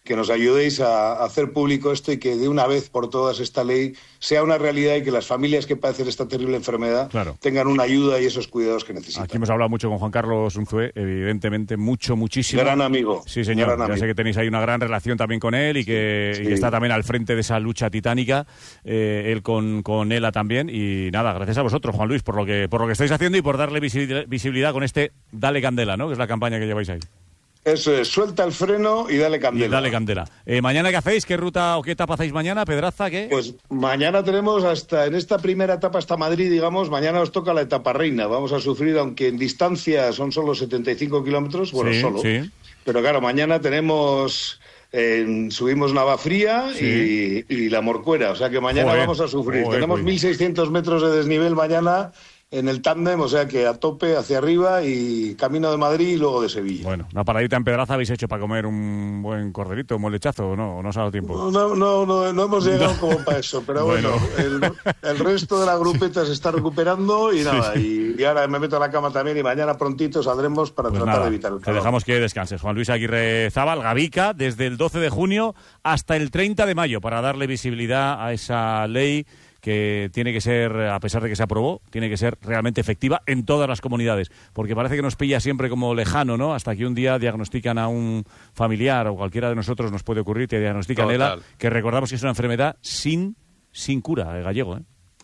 que nos ayudéis a, a hacer público esto y que de una vez por todas esta ley sea una realidad y que las familias que padecen esta terrible enfermedad claro. tengan una ayuda y esos cuidados que necesitan. Aquí hemos hablado mucho con Juan Carlos Unzué, evidentemente mucho, muchísimo. Gran amigo. Sí, señor. Gran ya amigo. sé que tenéis ahí una gran relación también con él y que, sí. y que está también al frente de esa lucha titánica, eh, él con, con Ela también. Y nada, gracias a vosotros, Juan Luis, por lo que por lo que estáis haciendo y por darle visibilidad con este Dale Candela, ¿no? Que es la campaña que lleváis ahí. Eso es, suelta el freno y dale candela. Y dale candela. Eh, ¿Mañana qué hacéis? ¿Qué ruta o qué etapa hacéis mañana? ¿Pedraza qué? Pues mañana tenemos hasta, en esta primera etapa hasta Madrid, digamos, mañana nos toca la etapa reina. Vamos a sufrir, aunque en distancia son solo setenta y cinco kilómetros, bueno, sí, solo. Sí. Pero claro, mañana tenemos... Eh, subimos Navafría sí. y, y La Morcuera, o sea que mañana Joder. vamos a sufrir. Joder, tenemos mil seiscientos metros de desnivel mañana en el tándem, o sea que a tope hacia arriba y camino de Madrid y luego de Sevilla. Bueno, una paradita en Pedraza habéis hecho para comer un buen corderito, un buen lechazo, ¿o no? ¿O no os ha dado tiempo? No, no, no, no hemos llegado no. como para eso, pero bueno, bueno el, el resto de la grupeta se está recuperando y nada, sí. y, y ahora me meto a la cama también y mañana prontito saldremos para pues tratar nada, de evitar el calor. Te dejamos que descanses. Juan Luis Aguirre Zabal, Gavica, desde el doce de junio hasta el treinta de mayo para darle visibilidad a esa ley que tiene que ser, a pesar de que se aprobó, tiene que ser realmente efectiva en todas las comunidades, porque parece que nos pilla siempre como lejano, ¿no? Hasta que un día diagnostican a un familiar o cualquiera de nosotros nos puede ocurrir, te diagnostican Ela, que recordamos que es una enfermedad sin, sin cura, eh, gallego, ¿eh?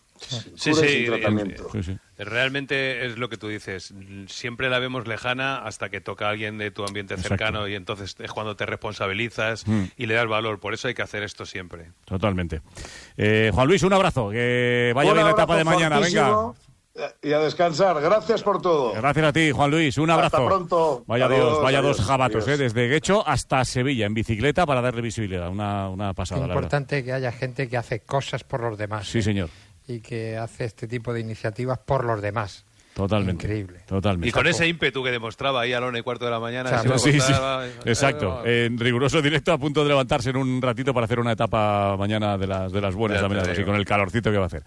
Sí, sí, sí, tratamiento. sí, sí. Realmente es lo que tú dices. Siempre la vemos lejana hasta que toca a alguien de tu ambiente cercano. Exacto. Y entonces es cuando te responsabilizas mm. y le das valor. Por eso hay que hacer esto siempre. Totalmente. Eh, Juan Luis, un abrazo. Que vaya bien la etapa de mañana. Venga. Y a descansar. Gracias por todo. Gracias a ti, Juan Luis. Un abrazo. Hasta pronto. Vaya adiós, dos, vaya adiós, dos jabatos, adiós. ¿eh? Desde Guecho hasta Sevilla en bicicleta para darle visibilidad. Una, una pasada. Es importante que haya gente que hace cosas por los demás. Sí, ¿eh? señor. Y que hace este tipo de iniciativas por los demás. Totalmente. Increíble. Totalmente. Y con ese ímpetu que demostraba ahí a la una y cuarto de la mañana. Claro, sí, sí, exacto. En riguroso directo, a punto de levantarse en un ratito para hacer una etapa mañana de las, de las buenas, también, así, con el calorcito que va a hacer.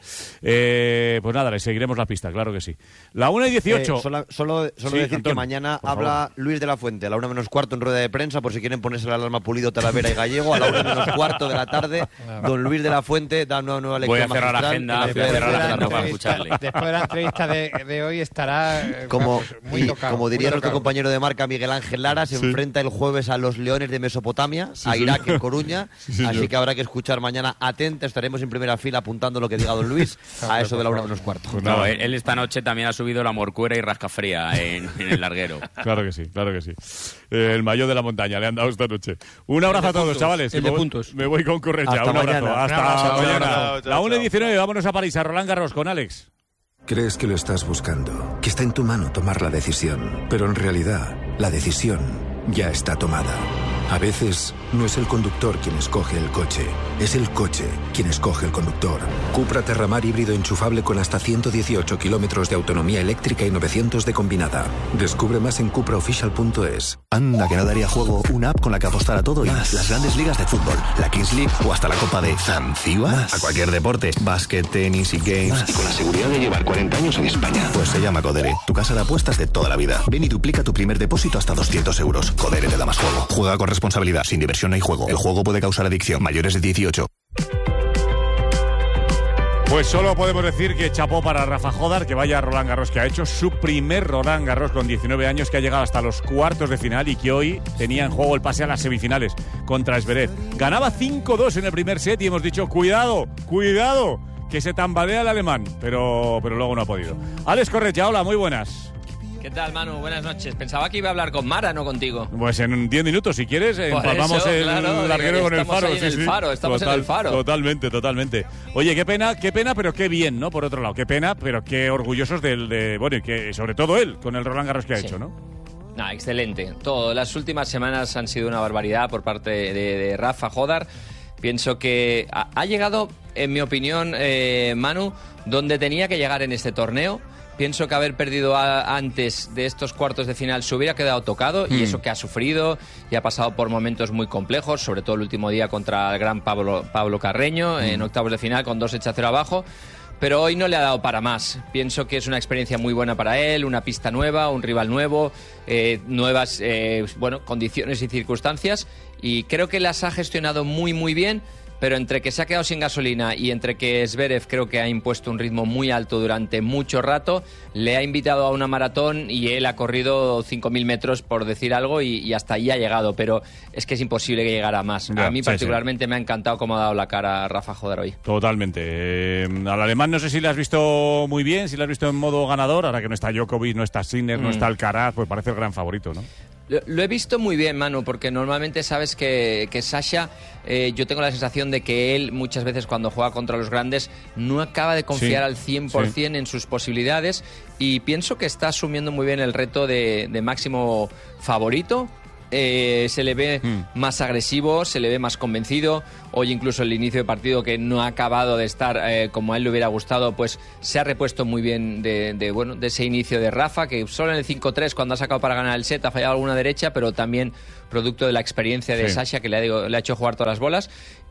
Eh, pues nada, le seguiremos la pista, claro que sí. La una y dieciocho. Eh, solo solo, solo sí, decir Antón, que mañana habla favor. Luis de la Fuente, a la una menos cuarto en rueda de prensa, por si quieren ponerse la alarma Pulido, Talavera y Gallego, a la una menos cuarto de la tarde, don Luis de la Fuente da una nueva lectura. Voy a cerrar la agenda, voy a cerrar la agenda para escucharle. Después de la entrevista de, de hoy estará... Como, muy y, tocado, como diría muy nuestro compañero de marca Miguel Ángel Lara, se sí. enfrenta el jueves a los Leones de Mesopotamia, sí, a Irak en Coruña, sí, así que habrá que escuchar mañana atenta, estaremos en primera fila apuntando lo que diga don Luis a eso de la una menos cuarto. Pues no, él esta noche también ha subido la Morcuera y Rascafría en, en el larguero. Claro que sí, claro que sí. Eh, el maillot de la montaña le han dado esta noche. Un abrazo a todos, puntos, chavales. El de me, puntos. Me voy con Correcha, un abrazo. Mañana. Hasta Chao, mañana. chao, chao, la una y diecinueve, vámonos a París, a Roland Garros con Alex. Crees que lo estás buscando, que está en tu mano tomar la decisión, pero en realidad la decisión ya está tomada. A veces no es el conductor quien escoge el coche, es el coche quien escoge el conductor. Cupra Terramar híbrido enchufable con hasta ciento dieciocho kilómetros de autonomía eléctrica y novecientos de combinada. Descubre más en cupra official punto es. Anda, que no daría juego una app con la que apostar a todo y más. Las grandes ligas de fútbol, la Kings League o hasta la Copa de Zanzíbar. A cualquier deporte, básquet, tenis y games. Más. Y con la seguridad de llevar cuarenta años en España. Pues se llama Codere, tu casa de apuestas de toda la vida. Ven y duplica tu primer depósito hasta doscientos euros. Codere te da más juego. Juega con responsabilidad, sin diversión no hay juego. El juego puede causar adicción. Mayores de dieciocho. Pues solo podemos decir que chapó para Rafa Jodar, que vaya Roland Garros que ha hecho su primer Roland Garros con diecinueve años, que ha llegado hasta los cuartos de final y que hoy tenía en juego el pase a las semifinales contra Zverev. Ganaba cinco dos en el primer set y hemos dicho, cuidado, cuidado, que se tambalea el alemán, pero, pero luego no ha podido. Alex Correcha, hola, muy buenas. ¿Qué tal, Manu? Buenas noches. Pensaba que iba a hablar con Mara, no contigo. Pues en diez minutos, si quieres, Por empalmamos eso, el claro, larguero con el faro. Ahí Sí, en el sí. faro. Estamos Total, en el faro. Totalmente, totalmente. Oye, qué pena, qué pena, pero qué bien, ¿no? Por otro lado, qué pena, pero qué orgullosos del, de, bueno, y que sobre todo él, con el Roland Garros que ha sí. hecho, ¿no? Nah, excelente. Todo. Las últimas semanas han sido una barbaridad por parte de, de Rafa Jodar. Pienso que ha, ha llegado, en mi opinión, eh, Manu, donde tenía que llegar en este torneo. Pienso que haber perdido a, antes de estos cuartos de final se hubiera quedado tocado, mm. y eso que ha sufrido y ha pasado por momentos muy complejos, sobre todo el último día contra el gran Pablo, Pablo Carreño, mm. en octavos de final con dos hechos a cero abajo. Pero hoy no le ha dado para más. Pienso que es una experiencia muy buena para él, una pista nueva, un rival nuevo, eh, nuevas eh, bueno, condiciones y circunstancias. y creo que las ha gestionado muy muy bien, pero entre que se ha quedado sin gasolina y entre que Zverev creo que ha impuesto un ritmo muy alto durante mucho rato, le ha invitado a una maratón y él ha corrido cinco mil metros, por decir algo, y, y hasta ahí ha llegado, pero es que es imposible que llegara más. Ya, a mí sí, particularmente sí. Me ha encantado cómo ha dado la cara a Rafa Jodar hoy. Totalmente. Eh, al alemán no sé si le has visto muy bien, si le has visto en modo ganador, ahora que no está Djokovic, no está Sinner, mm. no está Alcaraz, pues parece el gran favorito, ¿no? Lo, lo he visto muy bien, Manu, porque normalmente sabes que, que Sasha, eh, yo tengo la sensación de que él muchas veces cuando juega contra los grandes no acaba de confiar sí, al cien por ciento sí. en sus posibilidades, y pienso que está asumiendo muy bien el reto de, de máximo favorito. Eh, se le ve mm. más agresivo, se le ve más convencido. Hoy incluso el inicio de partido, que no ha acabado de estar eh, como a él le hubiera gustado, pues se ha repuesto muy bien de, de, bueno, de ese inicio de Rafa, que solo en el cinco tres, cuando ha sacado para ganar el set, ha fallado alguna derecha, pero también producto de la experiencia de sí. Sasha, que le ha, le ha hecho jugar todas las bolas.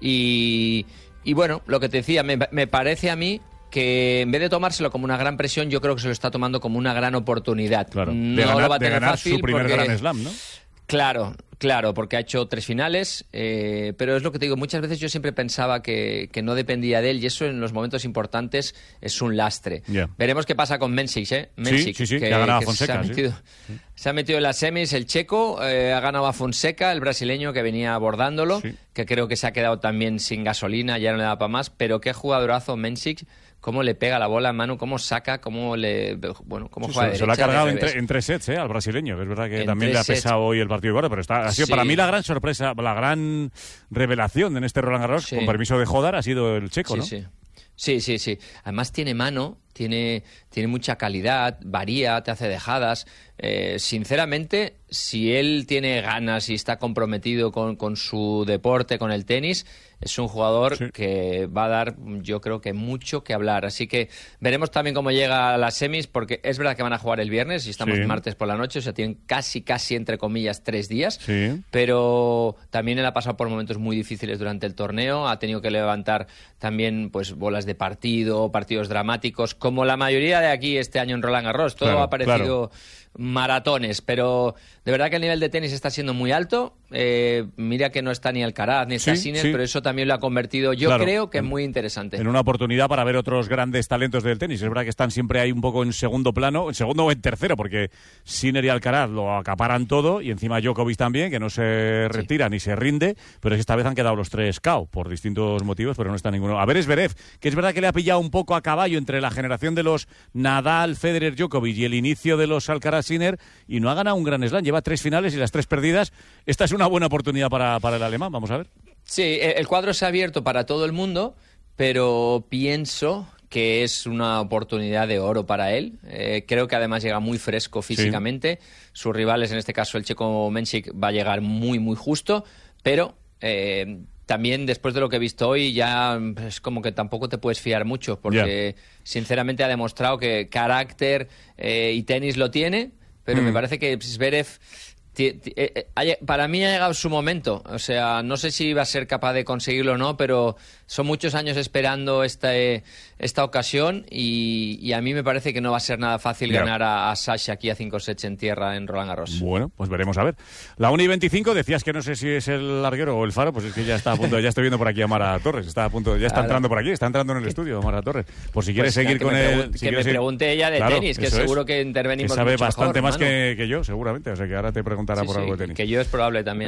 Y, y bueno, lo que te decía, me, me parece a mí que en vez de tomárselo como una gran presión, yo creo que se lo está tomando como una gran oportunidad. Claro. No de ganar, lo va a tener de ganar fácil su primer porque... Gran Slam, ¿no? Claro, claro, porque ha hecho tres finales, eh, pero es lo que te digo, muchas veces yo siempre pensaba que, que no dependía de él, y eso en los momentos importantes es un lastre. Yeah. Veremos qué pasa con Mensik, ¿eh? Mensik, sí, sí, sí, que, que ha ganado que a Fonseca. Se ha, metido, sí. se ha metido en las semis, el checo, eh, ha ganado a Fonseca, el brasileño que venía abordándolo, sí. que creo que se ha quedado también sin gasolina, ya no le da para más, pero qué jugadorazo Mensik. Cómo le pega la bola a Manu, cómo saca, cómo le... Bueno, cómo juega sí, de se, se lo ha cargado en, tre, en tres sets, ¿eh? Al brasileño. Es verdad que en también le ha pesado sets. hoy el partido de guarda, pero está, ha sido sí. para mí la gran sorpresa, la gran revelación en este Roland Garros, sí. con permiso de Jodar, ha sido el checo, sí, ¿no? Sí. Sí, sí, sí. Además tiene mano, tiene, tiene mucha calidad, varía, te hace dejadas. Eh, sinceramente, si él tiene ganas y está comprometido con, con su deporte, con el tenis, es un jugador sí. que va a dar, yo creo que mucho que hablar. Así que veremos también cómo llega a las semis, porque es verdad que van a jugar el viernes y estamos sí. martes por la noche, o sea, tienen casi, casi, entre comillas, tres días. Sí. Pero también él ha pasado por momentos muy difíciles durante el torneo, ha tenido que levantar también pues bolas de partido, partidos dramáticos, como la mayoría de aquí este año en Roland Garros. Todo claro, ha parecido... Claro. maratones, pero de verdad que el nivel de tenis está siendo muy alto. Eh, mira que no está ni Alcaraz ni está sí, Sinner, sí. pero eso también lo ha convertido, yo claro, creo que en, es muy interesante. En una oportunidad para ver otros grandes talentos del tenis. Es verdad que están siempre ahí un poco en segundo plano, en segundo o en tercero, porque Sinner y Alcaraz lo acaparan todo, y encima Djokovic también, que no se retira sí. ni se rinde, pero es que esta vez han quedado los tres K O por distintos motivos, pero no está ninguno. A ver, Zverev, que es verdad que le ha pillado un poco a caballo entre la generación de los Nadal, Federer, Djokovic y el inicio de los Alcaraz, Sinner, y no ha ganado un gran slam, lleva tres finales y las tres perdidas. Esta es una buena oportunidad para, para el alemán, vamos a ver. Sí, el cuadro se ha abierto para todo el mundo, pero pienso que es una oportunidad de oro para él. Eh, creo que además llega muy fresco físicamente. Sí. Sus rivales, en este caso el checo Mensik, va a llegar muy, muy justo, pero... Eh, también después de lo que he visto hoy ya es como que tampoco te puedes fiar mucho, porque yeah. sinceramente ha demostrado que carácter eh, y tenis lo tiene, pero mm. me parece que Zverev t- t- eh, eh, para mí ha llegado su momento. O sea, no sé si va a ser capaz de conseguirlo o no, pero son muchos años esperando esta, eh, esta ocasión, y, y a mí me parece que no va a ser nada fácil yeah. ganar a, a Sasha aquí a cinco sets en tierra en Roland Garros. Bueno, pues veremos a ver. La una y veinticinco, decías que no sé si es el larguero o el faro, pues es que ya está a punto, ya estoy viendo por aquí a Mara Torres, está a punto, ya está claro. entrando por aquí, está entrando en el estudio Mara Torres. Por si quieres pues seguir con él. Si si que me pregunte ella de claro, tenis, que seguro es. que intervenimos que sabe mucho bastante mejor, más que, que yo, seguramente, o sea que ahora te preguntará sí, por sí, algo de tenis. Que yo es probable también.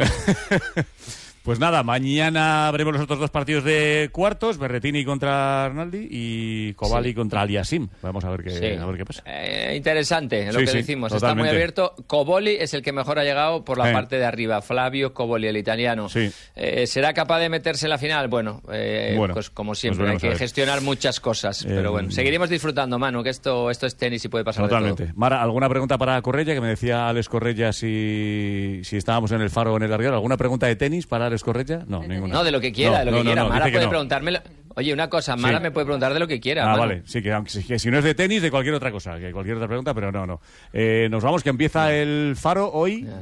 Pues nada, mañana veremos los otros dos partidos de cuartos, Berrettini contra Arnaldi y Coballi sí. contra Aliasim. Vamos a ver qué, sí. a ver qué pasa. Eh, interesante lo sí, que sí, decimos, totalmente. Está muy abierto. Coballi es el que mejor ha llegado por la eh. parte de arriba. Flavio Coballi, el italiano. Sí. Eh, ¿Será capaz de meterse en la final? Bueno, eh, bueno pues como siempre, pues hay que gestionar muchas cosas. Eh, pero bueno, seguiremos disfrutando, Manu, que esto, esto es tenis y puede pasar totalmente. de todo. Mara, ¿alguna pregunta para Correia? Que me decía Alex Correia si, si estábamos en el faro o en el larguero. ¿Alguna pregunta de tenis para Alex Correia? No, ninguna. No, de lo que quiera, no, de lo no, que no, quiera. no, Mara puede no. preguntarme... Oye, una cosa, Mara sí. me puede preguntar de lo que quiera. Ah, Manu. vale, sí, que, que si no es de tenis, de cualquier otra cosa, que cualquier otra pregunta, pero no, no. Eh, nos vamos, que empieza el faro hoy yeah.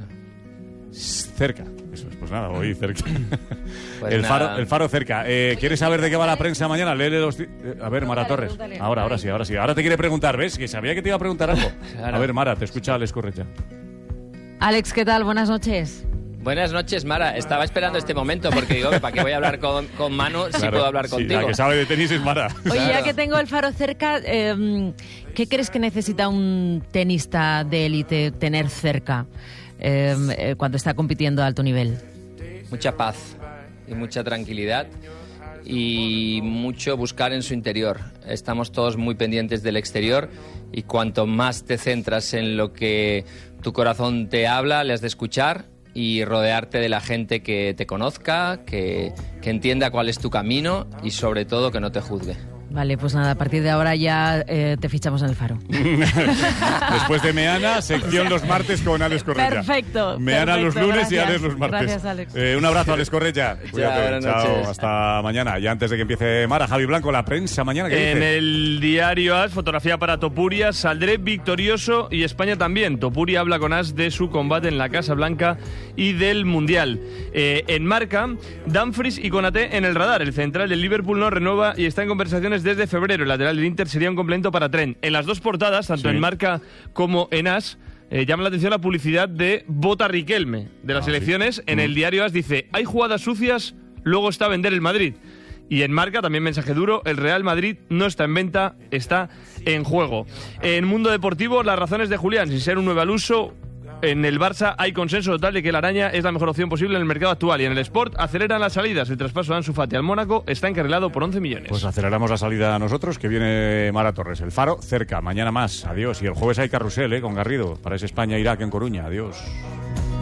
cerca. Eso es, pues nada, hoy cerca. Pues el, faro, el faro cerca. Eh, ¿Quieres saber de qué va la prensa mañana? Léele los... Eh, a ver, Mara Torres. Ahora, ahora sí, ahora sí. Ahora te quiere preguntar, ¿ves? Que sabía que te iba a preguntar algo. Claro. A ver, Mara, te escucha Alex Correia. Alex, ¿qué tal? Buenas noches. Buenas noches, Mara. Estaba esperando este momento porque digo, ¿para qué voy a hablar con, con Manu si Claro, puedo hablar sí, contigo? la que sabe de tenis es Mara. Oye, ya que tengo el Faro cerca, eh, ¿qué crees que necesita un tenista de élite tener cerca eh, eh, cuando está compitiendo a alto nivel? Mucha paz y mucha tranquilidad y mucho buscar en su interior. Estamos todos muy pendientes del exterior y cuanto más te centras en lo que tu corazón te habla, le has de escuchar y rodearte de la gente que te conozca, que, que entienda cuál es tu camino y sobre todo que no te juzgue. Vale, pues nada, a partir de ahora ya eh, te fichamos en el Faro. Después de Meana, sección los martes con Alex Correia. Perfecto. Meana perfecto, los lunes gracias. y Alex los martes. Gracias, Alex. Eh, un abrazo, Alex Correia. Cuídate. buenas Chao, noches. hasta mañana. Y antes de que empiece Mara, Javi Blanco, la prensa mañana. ¿Qué En dice? el diario AS, fotografía para Topuria, saldré victorioso y España también. Topuria habla con AS de su combate en la Casa Blanca y del Mundial. Eh, en Marca, Dumfries y Konaté en el radar. El central del Liverpool no renueva y está en conversaciones desde febrero. El lateral del Inter sería un complemento para Trent. En las dos portadas, tanto Sí. en Marca como en AS, eh, llama la atención la publicidad de Bota Riquelme de las Ah, sí. elecciones. En Mm. el diario AS dice, hay jugadas sucias, luego está a vender el Madrid. Y en Marca, también mensaje duro, el Real Madrid no está en venta, está en juego. En Mundo Deportivo, las razones de Julián, sin ser un nuevo al uso, en el Barça hay consenso total de que la araña es la mejor opción posible en el mercado actual. Y en el Sport aceleran las salidas. El traspaso de Ansu Fati al Mónaco está encarrilado por once millones. Pues aceleramos la salida a nosotros, que viene Mara Torres. El Faro cerca, mañana más. Adiós. Y el jueves hay carrusel, ¿eh? Con Garrido. Para ese España-Irak en Coruña. Adiós.